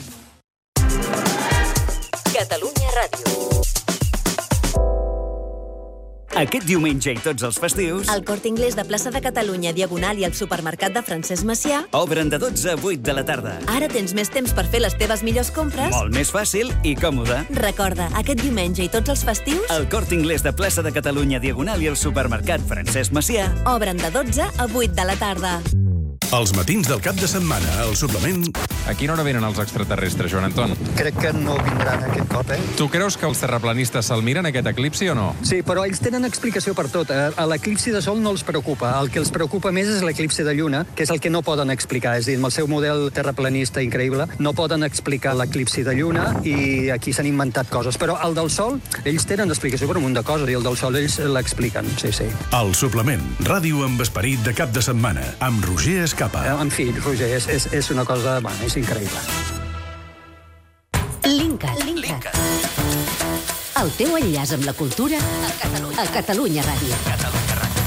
Catalunya Ràdio. Aquest diumenge i tots els festius... El Corte Inglés de Plaça de Catalunya, Diagonal i el supermercat de Francesc Macià obren de dotze a vuit de la tarda. Ara tens més temps per fer les teves millors compres. Molt més fàcil i còmode. Recorda, aquest diumenge i tots els festius... El Corte Inglés de Plaça de Catalunya, Diagonal i el supermercat Francesc Macià obren de dotze a vuit de la tarda. Els matins del cap de setmana, al suplement... A quina hora venen els extraterrestres, Joan Anton? Crec que no vindran aquest cop, eh? Tu creus que els terraplanistes se'l miren, aquest eclipsi, o no? Sí, però ells tenen explicació per tot. A l'eclipsi de Sol no els preocupa. El que els preocupa més és l'eclipsi de Lluna, que és el que no poden explicar. És a dir, amb el seu model terraplanista increïble, no poden explicar l'eclipsi de Lluna i aquí s'han inventat coses. Però el del Sol, ells tenen explicació per un munt de coses i el del Sol ells l'expliquen, sí, sí. El suplement, ràdio amb esperit de cap de setmana, amb Roger Escapa. En fi, Roger, és, és, és una cosa... Bueno, és increïble. Linkat. Linkat. El teu enllaç amb la cultura a Catalunya, a Catalunya Ràdio. Catalunya Ràdio.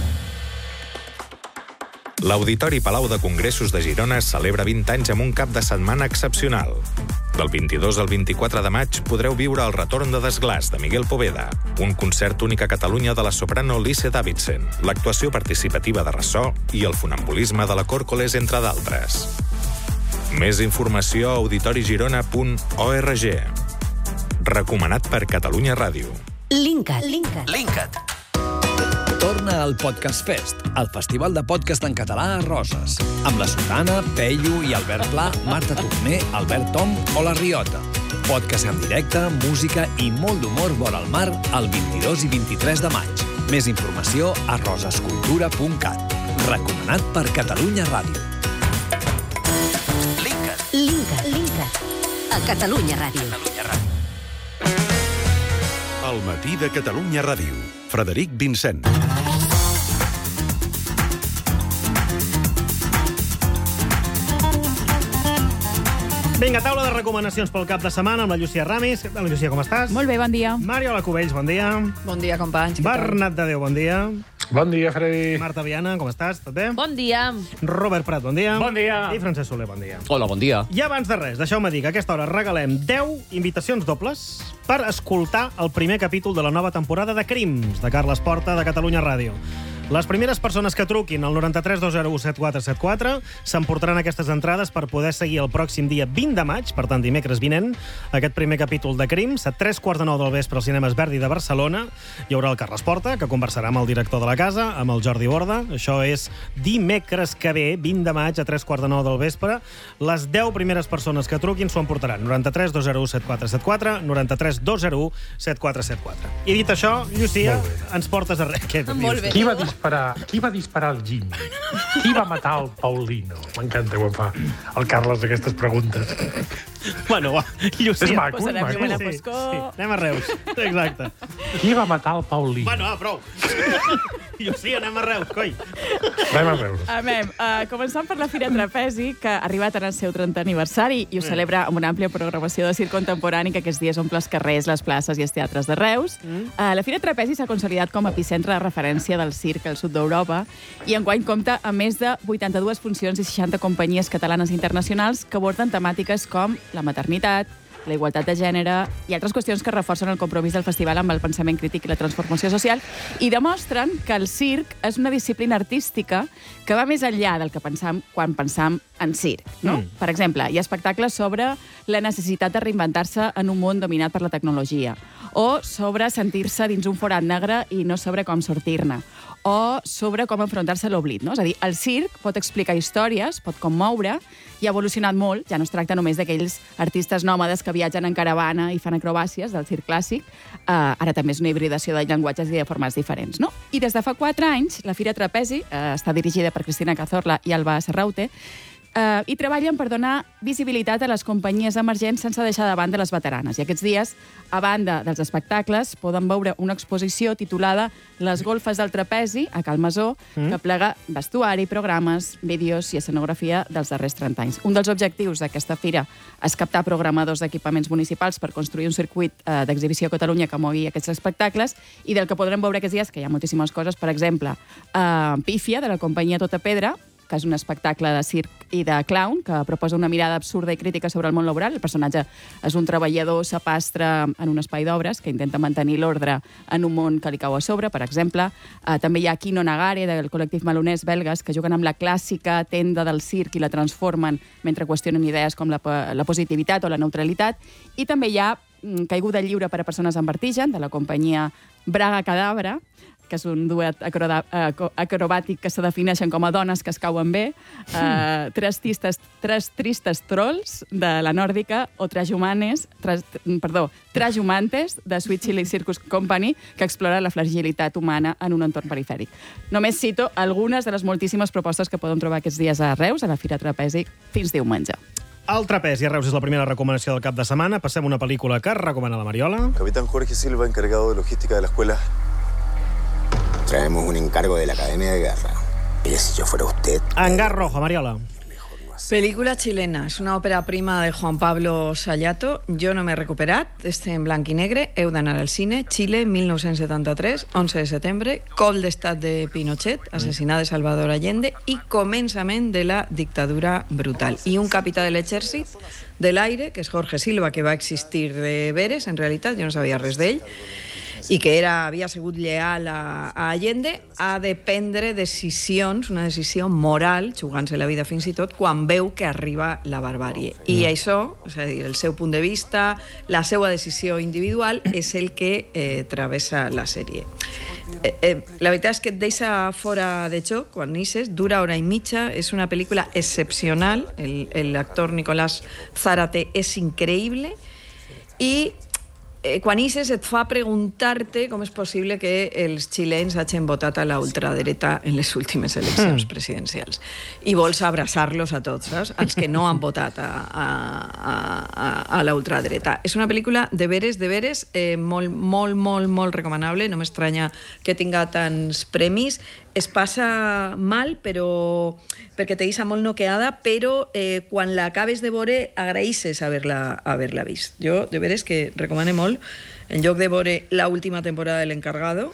L'Auditori Palau de Congressos de Girona celebra vint anys amb un cap de setmana excepcional. Del vint-i-dos al vint-i-quatre de maig podreu viure el retorn de Desglaç, de Miguel Poveda, un concert únic a Catalunya de la soprano Lise Davidson, l'actuació participativa de ressò i el funambulisme de la Còrcoles, entre d'altres. Més informació a auditori girona punt org. Recomanat per Catalunya Ràdio. Linkat. Linkat. Linkat. Torna al Podcast Fest, el festival de podcast en català a Roses, amb la Sotana, Peyu i Albert Pla, Marta Torner, Albert Tom o La Riota. Podcast en directe, música i molt d'humor vora el mar el vint-i-dos i vint-i-tres de maig. Més informació a rosescultura punt cat. Recomanat per Catalunya Ràdio. Linkat. Linkat. Linkat. A Catalunya Ràdio. Catalunya Ràdio. El matí de Catalunya Ràdio. Frederic Vincent. Vinga, taula de recomanacions pel cap de setmana amb la Llucia Ramis. Què tal, Llucia, com estàs? Molt bé, bon dia. Mariola Cubells, bon dia. Bon dia, companys. Bernat de Déu, bon dia. Bon dia, Freddy. Marta Viana, com estàs? Tot bé? Bon dia. Robert Prat, bon dia. Bon dia. I Francesc Soler, bon dia. Hola, bon dia. I abans de res, deixeu-me dir que a aquesta hora regalem deu invitacions dobles per escoltar el primer capítol de la nova temporada de Crims, de Carles Porta, de Catalunya Ràdio. Les primeres persones que truquin al noranta-tres dos zero u set quatre set quatre s'emportaran aquestes entrades per poder seguir el pròxim dia vint de maig, per tant, dimecres vinent, aquest primer capítol de Crims. A tres quarts de nou del vespre als cinemes Verdi de Barcelona hi haurà el Carles Porta, que conversarà amb el director de la casa, amb el Jordi Borda. Això és dimecres que ve, vint de maig, a tres quarts de nou del vespre. Les deu primeres persones que truquin s'ho emportaran. noranta-tres dos zero u set quatre set quatre, noranta-tres dos zero u set quatre set quatre. I dit això, Llucia, ens portes a res. Molt bé. Qui va disparar, qui va disparar el Jimmy? Qui va matar el Paulino? M'encanta quan fa el Carles aquestes preguntes. Bueno, va, Llucia. És maco, és maco. Sí, sí. Anem a Reus, exacte. Qui va matar el Paulino? Bueno, va, prou. Llucia, anem a Reus, coi. Anem a Reus. Amem, uh, començant per la Fira Trapezi, que ha arribat en el seu trentè aniversari i ho celebra amb una àmplia programació de circ contemporani que aquests dies omple els carrers, les places i els teatres de Reus. Mm. Uh, la Fira Trapezi s'ha consolidat com a epicentre de referència del circ al sud d'Europa i enguany compta amb més de vuitanta-dues funcions i seixanta companyies catalanes i internacionals que aborden temàtiques com la maternitat, la igualtat de gènere i altres qüestions que reforcen el compromís del festival amb el pensament crític i la transformació social i demostren que el circ és una disciplina artística que va més enllà del que pensam quan pensam en circ. No? Mm. Per exemple, hi ha espectacles sobre la necessitat de reinventar-se en un món dominat per la tecnologia o sobre sentir-se dins un forat negre i no saber com sortir-ne o sobre com enfrontar-se a l'oblit. No? És a dir, el circ pot explicar històries, pot commoure, i ha evolucionat molt. Ja no es tracta només d'aquells artistes nòmades que viatgen en caravana i fan acrobàcies del circ clàssic. Uh, ara també és una hibridació de llenguatges i de formats diferents. No? I des de fa quatre anys, la Fira Trapezi uh, està dirigida per Cristina Cazorla i Alba Serraute, Uh, i treballen per donar visibilitat a les companyies emergents sense deixar de banda les veteranes. I aquests dies, a banda dels espectacles, poden veure una exposició titulada Les golfes del trapezi, a Cal Masó, mm. que plega vestuari, programes, vídeos i escenografia dels darrers trenta anys. Un dels objectius d'aquesta fira és captar programadors d'equipaments municipals per construir un circuit uh, d'exhibició a Catalunya que mogui aquests espectacles i del que podrem veure aquests dies, que hi ha moltíssimes coses, per exemple, uh, Pífia, de la companyia Tota Pedra, que és un espectacle de circ i de clown, que proposa una mirada absurda i crítica sobre el món laboral. El personatge és un treballador sapastre en un espai d'obres que intenta mantenir l'ordre en un món que li cau a sobre, per exemple. Eh, també hi ha Kino Nagare, del col·lectiu malonès belgues, que juguen amb la clàssica tenda del circ i la transformen mentre qüestionen idees com la, la positivitat o la neutralitat. I també hi ha Caiguda lliure per a persones amb vertigen, de la companyia Braga Cadabra, que és un duet acrobàtic que se defineixen com a dones que es cauen bé, uh, tres, tistes, tres tristes trolls de la nòrdica o trajumanes, tres, perdó, trajumantes de Sweet Chili Circus Company, que explora la fragilitat humana en un entorn perifèric. Només cito algunes de les moltíssimes propostes que podem trobar aquests dies a Reus, a la Fira Trapezi, fins diumenge. El Trapezi a Reus és la primera recomanació del cap de setmana. Passem a una pel·lícula que recomana la Mariola. Capitán Jorge Silva, encargado de logística de la escuela. Traemos un encargo de la Academia de Guerra. Mire, si yo fuera usted... Hangar Rojo, Mariola. Película chilena. És una òpera prima de Juan Pablo Sayato. Jo no m'he recuperat. Este en blanc i negre. Heu d'anar al cine. Xile, mil nou-cents setanta-tres, onze de setembre. Cop d'estat de Pinochet, assassinat de Salvador Allende i començament de la dictadura brutal. I un capità de l'exèrcit de l'aire, que és Jorge Silva, que va existir de veres, en realitat, jo no sabia res d'ell, i que era, havia sigut lleal a, a Allende, ha de prendre decisions, una decisió moral, jugant-se la vida fins i tot, quan veu que arriba la barbàrie. I mm. això, és a dir, el seu punt de vista, la seva decisió individual, és el que eh, travessa la sèrie. Eh, eh, la veritat és que et deixa fora de joc quan neixes, dura hora i mitja, és una pel·lícula excepcional, l'actor Nicolás Zárate és increïble, i quan ixes et fa preguntar-te com és possible que els xilens hagin votat a la ultradreta en les últimes eleccions presidencials. I vols abraçar-los a tots, saps? Els que no han votat a, a, a, a la ultradreta. És una pel·lícula de veres, de veres, eh, molt, molt, molt, molt recomanable. No m'estranya que tinga tants premis. Es passa mal, però perquè te deixa molt noqueada, però eh, quan l'acabes de veure agraïsses haver-la haver-la vist. Jo, de veres, que recomano molt, en lloc de veure l'última temporada de l'Encargado,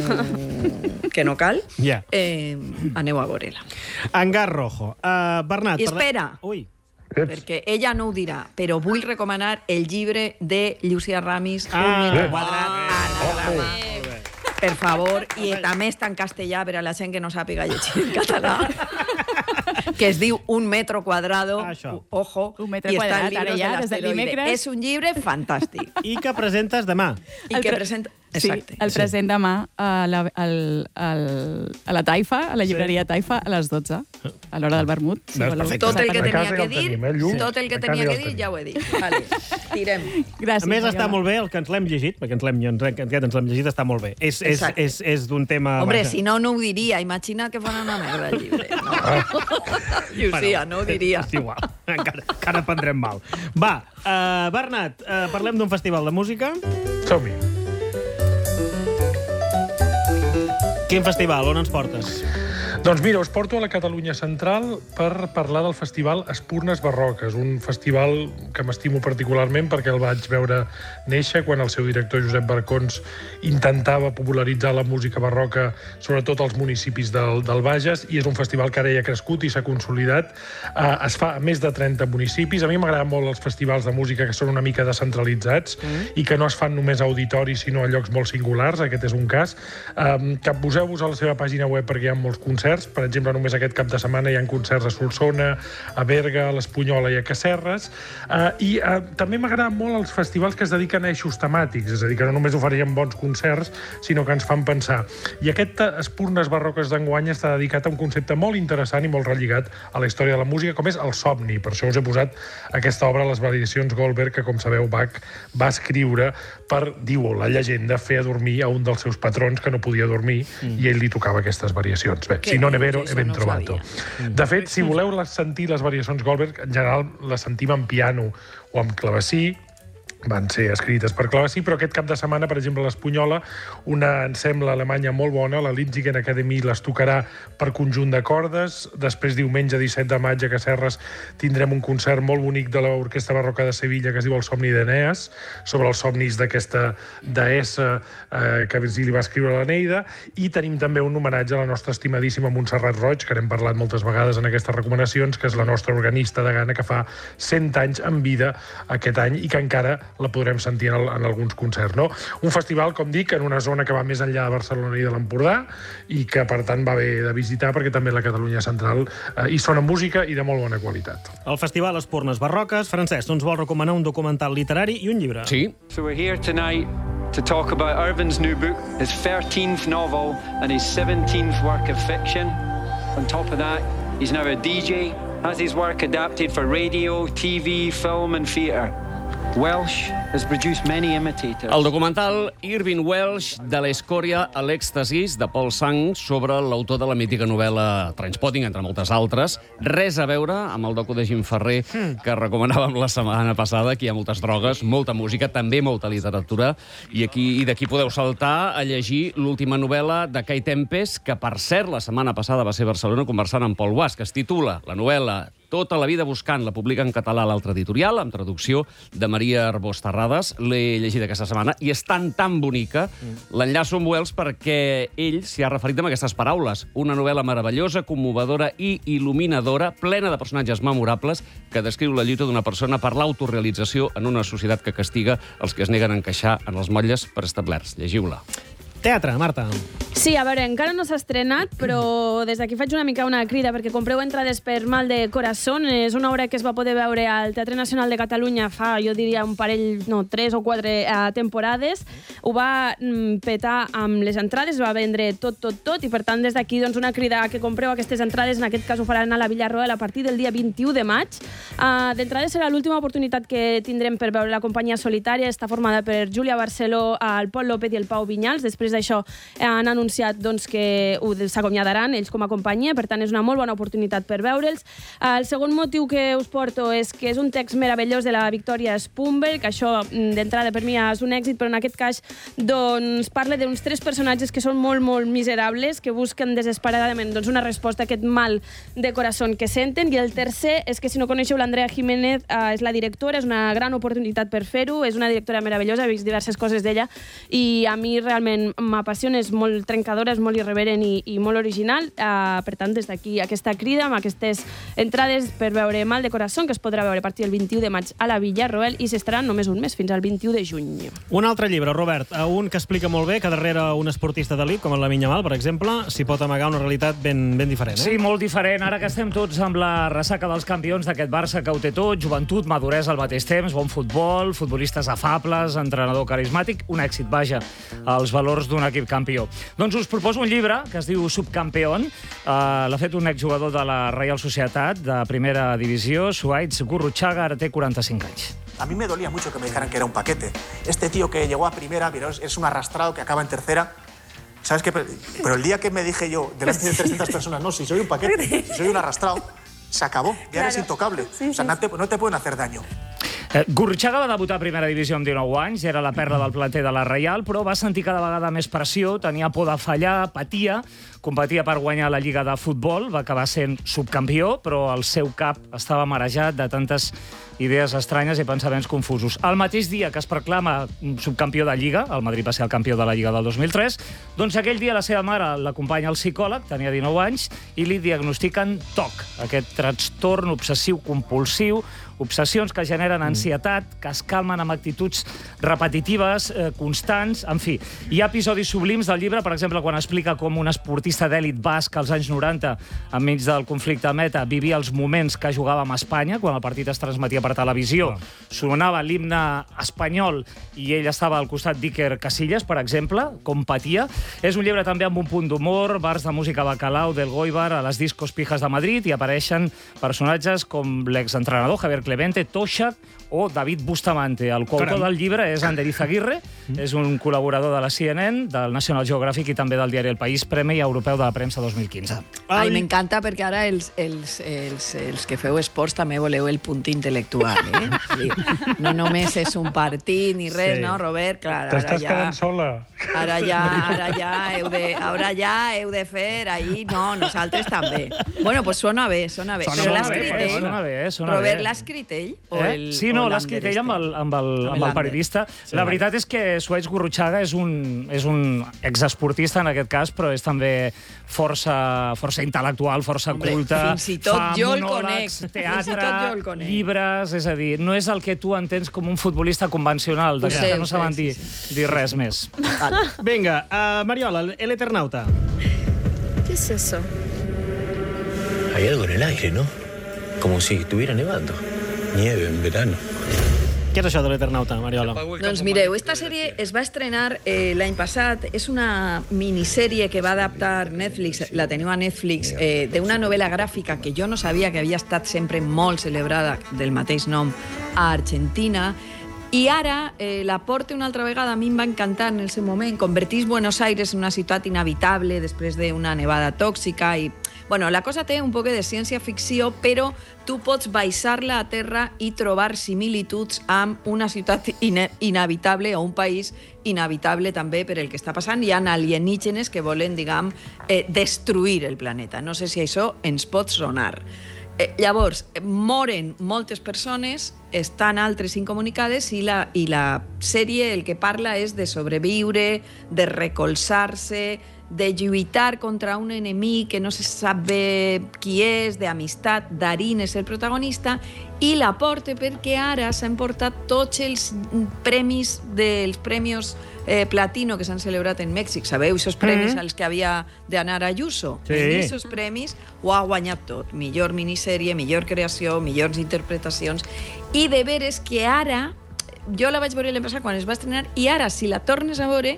eh, que no cal, yeah. eh, aneu a veure-la. Hangar Rojo. Uh, Bernat... I espera, Ui. perquè ella no ho dirà, però vull recomanar el llibre de Llucia Ramis, ah, Un metro quadrat, anagrama. Per favor, i també està en castellà per a la gent que no sàpiga llegir en català, que es diu Un metro quadrado, ojo, un metro i quadrat, està el llibre de l'asteroide. És un llibre fantàstic. I que presentes demà. I que presenta... Exacte. Sí, el present sí. demà a la, al, al, a la Taifa, a la llibreria sí. Taifa, a les dotze, a l'hora del vermut. Si tot el que tenia que dir, tot el que tenia que dir ja ho he dit. Vale, tirem. Gràcies, a més, està molt bé el que ens l'hem llegit, perquè ens l'hem llegit, està molt bé. És, és, és, és d'un tema... Hombre, si no, no ho diria. Imagina que fan una merda el llibre. No? Llucia, no ho diria. És igual, encara, encara prendrem mal. Va, uh, Bernat, uh, parlem d'un festival de música. Som-hi. Quin festival? On ens portes? Doncs mira, us porto a la Catalunya Central per parlar del festival Espurnes Barroques, un festival que m'estimo particularment perquè el vaig veure néixer quan el seu director Josep Barcons intentava popularitzar la música barroca, sobretot als municipis del, del Bages, i és un festival que ara ja ha crescut i s'ha consolidat. Uh, es fa a més de trenta municipis. A mi m'agraden molt els festivals de música que són una mica descentralitzats mm. i que no es fan només a auditoris, sinó a llocs molt singulars. Aquest és un cas. Um, Capbuseu-vos a la seva pàgina web perquè hi ha molts concerts. Per exemple, només aquest cap de setmana hi ha concerts a Solsona, a Berga, a l'Espunyola i a Casserres. Uh, I uh, també m'agraden molt els festivals que es dediquen a eixos temàtics, és a dir, que no només ofereixen bons concerts, sinó que ens fan pensar. I aquest Espurnes Barroques d'enguany està dedicat a un concepte molt interessant i molt relligat a la història de la música, com és el somni. Per això us he posat aquesta obra, Les variacions Goldberg, que, com sabeu, Bach va escriure per, diu la llegenda, fer adormir a un dels seus patrons que no podia dormir mm. i ell li tocava aquestes variacions. Bé, si no n'he vero, he ben trobat. De fet, si voleu sentir les variacions Goldberg, en general les sentim en piano o amb clavecí, van ser escrites per clavecí, però aquest cap de setmana, per exemple, a l'Espunyola, una ensemble alemanya molt bona, la Linzigen Academy, les tocarà per conjunt de cordes. Després, diumenge disset de maig, a Casserres, tindrem un concert molt bonic de l'Orquestra Barroca de Sevilla, que es diu El somni d'Eneas, sobre els somnis d'aquesta deessa eh, que Virgili va escriure a l'Eneida, i tenim també un homenatge a la nostra estimadíssima Montserrat Roig, que n'hem parlat moltes vegades en aquestes recomanacions, que és la nostra organista de Gana, que fa cent anys en vida aquest any i que encara la podrem sentir en, el, en alguns concerts, no? Un festival, com dic, en una zona que va més enllà de Barcelona i de l'Empordà i que, per tant, va bé de visitar perquè també la Catalunya central eh, hi sona música i de molt bona qualitat. El Festival Espurnes Barroques. Francesc, ens vol recomanar un documental literari i un llibre. Sí. So we're here tonight to talk about Irvin's new book, his thirteenth novel and his seventeenth work of fiction. On top of that, he's now a D J, has his work adapted for radio, T V, film and theatre. Welsh has produced many imitators. El documental Irving Welsh, de l'escòria a l'èxtasis, de Paul Sang, sobre l'autor de la mítica novel·la Trainspotting, entre moltes altres. Res a veure amb el docu de Jim Ferrer, que recomanàvem la setmana passada. Aquí hi ha moltes drogues, molta música, també molta literatura. I aquí i d'aquí podeu saltar a llegir l'última novel·la de Kai Tempest, que, per cert, la setmana passada va ser a Barcelona conversant amb Pol Guas, que es titula la novel·la Tota la vida buscant, la publica en català a l'altre editorial, amb traducció de Maria Arbós Terrades. L'he llegit aquesta setmana i és tan, tan bonica. L'enllaço amb Wells perquè ell s'hi ha referit amb aquestes paraules. Una novel·la meravellosa, commovedora i il·luminadora, plena de personatges memorables, que descriu la lluita d'una persona per l'autorealització en una societat que castiga els que es neguen a encaixar en els motlles preestablerts. Llegiu-la. Teatre, Marta. Sí, a veure, encara no s'ha estrenat, però des d'aquí faig una mica una crida, perquè compreu entrades per Mal de Corazón. És una obra que es va poder veure al Teatre Nacional de Catalunya fa, jo diria, un parell, no, tres o quatre eh, temporades. Ho va mm, petar amb les entrades, va vendre tot, tot, tot, i per tant, des d'aquí, doncs, una crida que compreu aquestes entrades. En aquest cas ho faran a la Villarroel a partir del dia vint-i-u de maig. Uh, D'entrada serà l'última oportunitat que tindrem per veure la companyia solitària. Està formada per Júlia Barceló, el Pol López i el Pau Vinyals. Després d'això eh, han anunciat doncs, que s'acomiadaran ells com a companyia, per tant és una molt bona oportunitat per veure'ls. El segon motiu que us porto és que és un text meravellós de la Victòria Spumberg, que això d'entrada per mi és un èxit, però en aquest cas doncs, parla d'uns tres personatges que són molt, molt miserables, que busquen desesperadament doncs, una resposta a aquest mal de corazón que senten. I el tercer és que, si no coneixeu l'Andrea Jiménez, eh, és la directora, és una gran oportunitat per fer-ho, és una directora meravellosa, he vist diverses coses d'ella i a mi realment m'apassiona, és molt trencadora, és molt irreverent i, i molt original. Uh, per tant, des d'aquí aquesta crida amb aquestes entrades per veure Mal de Corazón, que es podrà veure a partir del vint-i-u de maig a la Villarroel i s'estaran només un mes, fins al vint-i-u de juny. Un altre llibre, Robert, un que explica molt bé que darrere un esportista d'elit, com en la Minyamal, per exemple, s'hi pot amagar una realitat ben, ben diferent. Eh? Sí, molt diferent. Ara que estem tots amb la ressaca dels campions d'aquest Barça que ho té tot, joventut, maduresa al mateix temps, bon futbol, futbolistes afables, entrenador carismàtic, un èxit, vaja, els valors d'un equip campió. Doncs us proposo un llibre que es diu Subcampeón. Uh, L'ha fet un exjugador de la Reial Societat, de primera divisió, Suaitz Gurruchaga, ara té quaranta-cinc anys. A mí me dolía mucho que me dijeran que era un paquete. Este tío que llegó a primera, pero es un arrastrado que acaba en tercera. ¿Sabes qué? Pero el día que me dije yo, delante de trescientas personas, no, si soy un paquete, si soy un arrastrado, se acabó, ya claro. Eres intocable. Sí, o sea, sí. no, te, no te pueden hacer daño. Eh, Gurruchaga va debutar a primera divisió amb dinou anys, era la perla del planter de la Reial, però va sentir cada vegada més pressió, tenia por de fallar, patia, competia per guanyar la Lliga de Futbol, va acabar sent subcampió, però el seu cap estava marejat de tantes idees estranyes i pensaments confusos. El mateix dia que es proclama subcampió de Lliga, el Madrid va ser el campió de la Lliga del dos mil tres, doncs aquell dia la seva mare l'acompanya al psicòleg, tenia dinou anys, i li diagnostiquen T O C, aquest trastorn obsessiu-compulsiu, obsessions que generen ansietat, que es calmen amb actituds repetitives, eh, constants, en fi. Hi ha episodis sublims del llibre, per exemple, quan explica com un esportista d'èlit basc als anys noranta, enmig del conflicte meta, vivia els moments que jugava amb Espanya, quan el partit es transmetia per televisió, sonava l'himne espanyol i ell estava al costat d'Iker Casillas, per exemple, com patia. És un llibre també amb un punt d'humor, bars de música bacalao del Goibar a les discos pijas de Madrid, i apareixen personatges com l'exentrenador Javier Clemente, Toshak o David Bustamante. El coautor del llibre és Ander Izaguirre, és un col·laborador de la C N N, del National Geographic i també del diari El País, Premi Europeu de la Premsa dos mil quinze. Ai, m'encanta perquè ara els, els, els, els que feu esports també voleu el punt intel·lectual, eh? No només és un partit ni res, sí. No, Robert? Clar, ara T'estàs ja... quedant sola. Ara ja, ara ja heu de, ara ja heu de fer ahir... No, nosaltres també. Bueno, pues sona bé, sona bé. Sona Però bé, l'ha escrit bé, ell? sona bé, sona Robert, bé. l'ha escrit ell? O Eh? el, Sí, no, l'ha escrit ell amb el, amb el, amb el periodista. Sí. La veritat és que Suez Gurruchaga és un, és un exesportista, en aquest cas, però és també força, força intel·lectual, força Hombre, culta. fins i tot fa jo el monòlegs, conec. teatre, Fins i tot jo el conec. llibres, és a dir, no és el que tu entens com un futbolista convencional, de Ho que sé, no ho sé, saben sí, dir, dir res més. Vinga, uh, Mariola, el Eternauta. ¿Qué es eso? Hay algo en el aire, ¿no? Como si estuviera nevando. Nieve en verano. Què és això de l'Eternauta, Mariola? Doncs mireu, esta sèrie es va estrenar eh, l'any passat. És una minissèrie que va adaptar Netflix, la teniu a Netflix, eh, d'una novel·la gràfica que jo no sabia que havia estat sempre molt celebrada, del mateix nom, a Argentina. I ara eh, la porta una altra vegada, a mi em va encantar en el seu moment. Convertís Buenos Aires en una ciutat inhabitable després d'una nevada tòxica i... Bueno, la cosa té un poc de ciència-ficció, però tu pots baixar-la a terra i trobar similituds amb una ciutat ina inhabitable o un país inhabitable també per el que està passant. Hi ha alienígenes que volen, diguem, eh, destruir el planeta. No sé si això ens pot sonar. Eh, llavors, moren moltes persones, estan altres incomunicades i la, i la sèrie el que parla és de sobreviure, de recolzar-se, de lluitar contra un enemic que no se sap bé qui és, d'amistat. Darín és el protagonista i la porta perquè ara s'han portat tots els premis dels premis eh, Platino que s'han celebrat en Mèxic. Sabeu, aquests premis Mm. als que havia d'anar a Ayuso? Sí. En aquests premis ho ha guanyat tot. Millor minissèrie, millor creació, millors interpretacions. I de veres que ara, jo la vaig veure l'any passat quan es va estrenar, i ara, si la tornes a veure,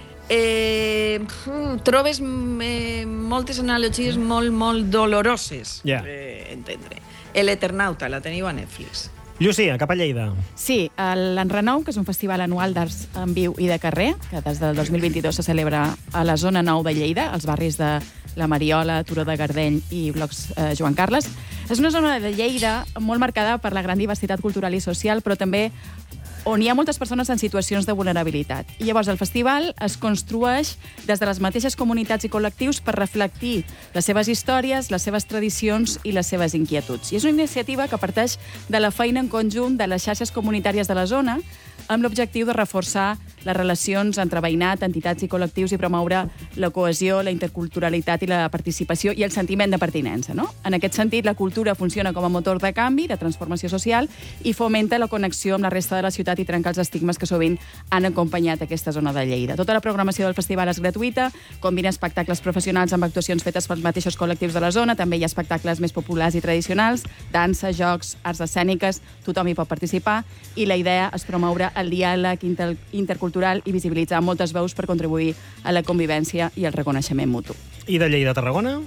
eh, trobes eh, moltes analogies molt, molt doloroses Ja. per entendre. L'Eternauta, la teniu a Netflix. Llucia, cap a Lleida. Sí, l'Enrenou, que és un festival anual d'arts en viu i de carrer, que des del dos mil vint-i-dos se celebra a la zona nou de Lleida, als barris de la Mariola, Turó de Gardeny i blocs eh, Joan Carles. És una zona de Lleida molt marcada per la gran diversitat cultural i social, però també on hi ha moltes persones en situacions de vulnerabilitat. I llavors el festival es construeix des de les mateixes comunitats i col·lectius per reflectir les seves històries, les seves tradicions i les seves inquietuds. I és una iniciativa que parteix de la feina en conjunt de les xarxes comunitàries de la zona amb l'objectiu de reforçar les relacions entre veïnat, entitats i col·lectius i promoure la cohesió, la interculturalitat i la participació i el sentiment de pertinença. No? En aquest sentit, la cultura funciona com a motor de canvi, de transformació social i fomenta la connexió amb la resta de la ciutat i trencar els estigmes que sovint han acompanyat aquesta zona de Lleida. Tota la programació del festival és gratuïta, combina espectacles professionals amb actuacions fetes pels mateixos col·lectius de la zona, també hi ha espectacles més populars i tradicionals, dansa, jocs, arts escèniques, tothom hi pot participar i la idea és promoure el diàleg inter intercultural i visibilitzar moltes veus per contribuir a la convivència i el reconeixement mutu. I de Lleida a Tarragona?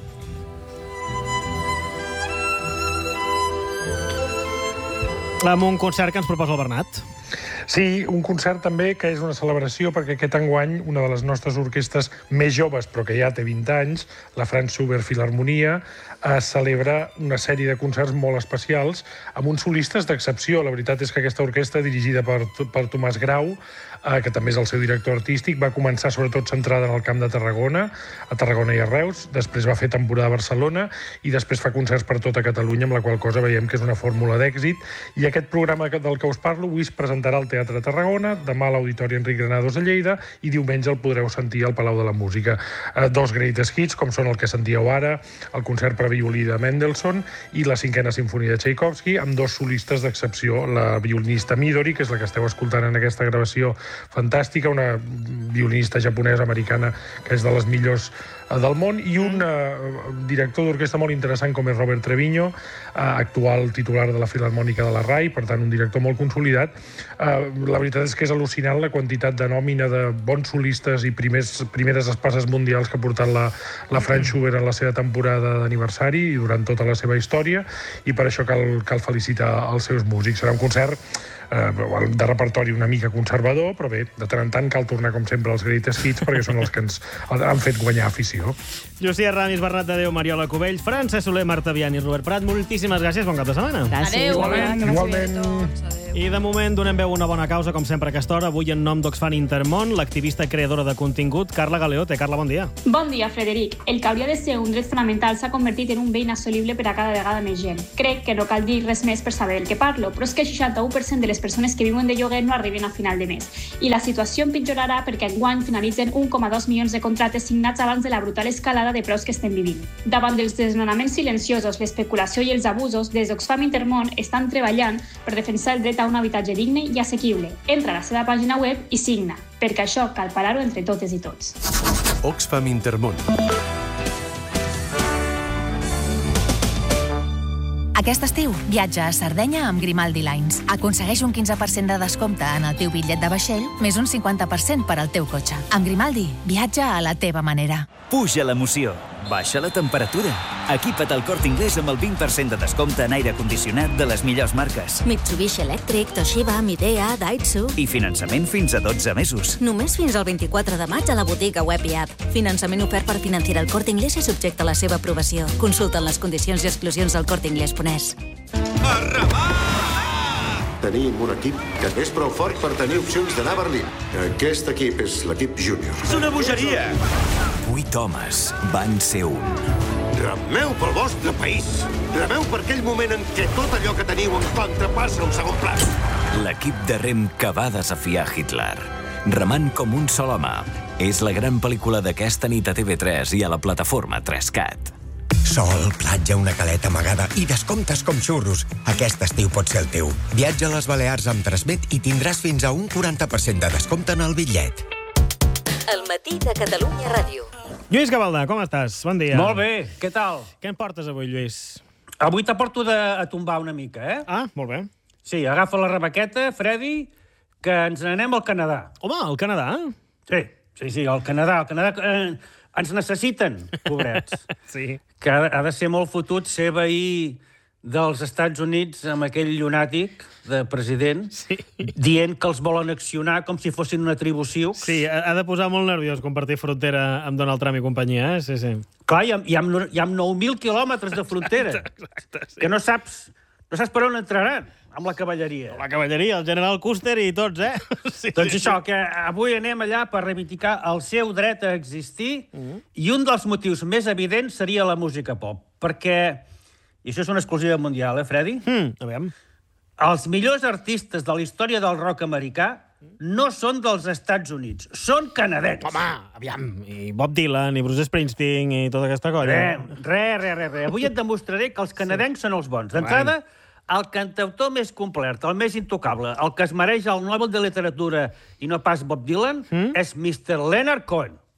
Amb un concert que ens proposa el Bernat. Sí, un concert també que és una celebració perquè aquest enguany una de les nostres orquestres més joves, però que ja té vint anys, la Franz Schubert Filharmonia, eh, celebra una sèrie de concerts molt especials amb uns solistes d'excepció. La veritat és que aquesta orquestra, dirigida per, per Tomàs Grau, eh, que també és el seu director artístic, va començar sobretot centrada en el Camp de Tarragona, a Tarragona i a Reus, després va fer temporada a Barcelona i després fa concerts per tota Catalunya, amb la qual cosa veiem que és una fórmula d'èxit. I aquest programa del que us parlo avui es presentarà al Teatre de Tarragona, demà a l'Auditori Enric Granados de Lleida i diumenge el podreu sentir al Palau de la Música. Eh, dos greatest hits, com són el que sentíeu ara, el concert per a violí de Mendelssohn i la cinquena sinfonia de Tchaikovsky, amb dos solistes d'excepció, la violinista Midori, que és la que esteu escoltant en aquesta gravació fantàstica, una violinista japonesa-americana que és de les millors del món, i un uh, director d'orquestra molt interessant com és Robert Treviño, uh, actual titular de la Filharmònica de la RAI, per tant, un director molt consolidat. Uh, la veritat és que és al·lucinant la quantitat de nòmina de bons solistes i primers, primeres espases mundials que ha portat la, la Franz Schubert en la seva temporada d'aniversari i durant tota la seva història, i per això cal, cal felicitar els seus músics. Serà un concert eh, de repertori una mica conservador, però bé, de tant en tant cal tornar, com sempre, als greatest hits, perquè són els que ens han fet guanyar afició. Llucia Ramis, Bernat de Déu, Mariola Cubell, Francesc Soler, Marta Vian i Robert Prat, moltíssimes gràcies, bon cap de setmana. Gràcies. Igualment. Igualment. I de moment donem veu a una bona causa, com sempre a aquesta hora, avui en nom d'Oxfam Intermón, l'activista creadora de contingut, Carla Galeote. Carla, bon dia. Bon dia, Frederic. El que hauria de ser un dret fonamental s'ha convertit en un bé inassolible per a cada vegada més gent. Crec que no cal dir res més per saber del que parlo, però és que el seixanta-u per cent de les persones que viuen de lloguer no arriben a final de mes. I la situació empitjorarà perquè enguany finalitzen un coma dos milions de contractes signats abans de la brutal escalada de preus que estem vivint. Davant dels desnonaments silenciosos, l'especulació i els abusos, des d'Oxfam Intermón estan treballant per defensar el dret a un habitatge digne i assequible. Entra a la seva pàgina web i signa, perquè això cal parar-ho entre totes i tots. Oxfam Intermón. Aquest estiu, viatja a Sardenya amb Grimaldi Lines. Aconsegueix un quinze per cent de descompte en el teu bitllet de vaixell, més un cinquanta per cent per al teu cotxe. Amb Grimaldi, viatja a la teva manera. Puja l'emoció, baixa la temperatura. Equipa't al Corte Inglés amb el vint per cent de descompte en aire condicionat de les millors marques. Mitsubishi Electric, Toshiba, Midea, Daihatsu... I finançament fins a dotze mesos. Només fins al vint-i-quatre de maig a la botiga web i app. Finançament ofert per Financiera el Corte Inglés i subjecte a la seva aprovació. Consulta les condicions i exclusions del corte inglés punt es. Tenim un equip que és prou fort per tenir opcions d'anar a Berlín. Aquest equip és l'equip júnior. És una bogeria! Vuit homes van ser un. Remeu pel vostre país. Remeu per aquell moment en què tot allò que teniu en contra passa a un segon pla. L'equip de rem que va desafiar Hitler. Remant com un sol home. És la gran pel·lícula d'aquesta nit a T V tres i a la plataforma tres cat. Sol, platja, una caleta amagada i descomptes com xurros. Aquest estiu pot ser el teu. Viatja a les Balears amb Transmet i tindràs fins a un quaranta per cent de descompte en el bitllet. El matí de Catalunya Ràdio. Lluís Gavaldà, com estàs? Bon dia. Molt bé, què tal? Què em portes avui, Lluís? Avui t'aporto de, a tombar una mica, eh? Ah, molt bé. Sí, agafa la rebequeta, Freddy, que ens n'anem al Canadà. Home, al Canadà? Sí, sí, sí, al Canadà. Al Canadà eh, ens necessiten, pobrets. Sí. Que ha, ha de ser molt fotut ser veí dels Estats Units amb aquell llunàtic de president, sí, dient que els volen accionar com si fossin una tribu sioux. Sí, ha de posar molt nerviós compartir frontera amb Donald Trump i companyia, eh? Sí, sí. Clar, hi ha, hi ha, hi ha nou mil quilòmetres de frontera. Exacte, sí. Que no saps, no saps per on entraran amb la cavalleria. La cavalleria, el general Custer i tots, eh? Sí, doncs sí, això, sí. que avui anem allà per reivindicar el seu dret a existir, mm-hmm, i un dels motius més evidents seria la música pop. Perquè, i això és una exclusiva mundial, eh, Freddy? Mm, aviam. Els millors artistes de la història del rock americà no són dels Estats Units, són canadencs. Home, aviam, i Bob Dylan, i Bruce Springsteen, i tota aquesta colla. Re, re, re, re, re. Avui et demostraré que els canadencs sí. són els bons. D'entrada, el cantautor més complet, el més intocable, el que es mereix el Nobel de Literatura i no pas Bob Dylan, mm? és mister Leonard Cohen.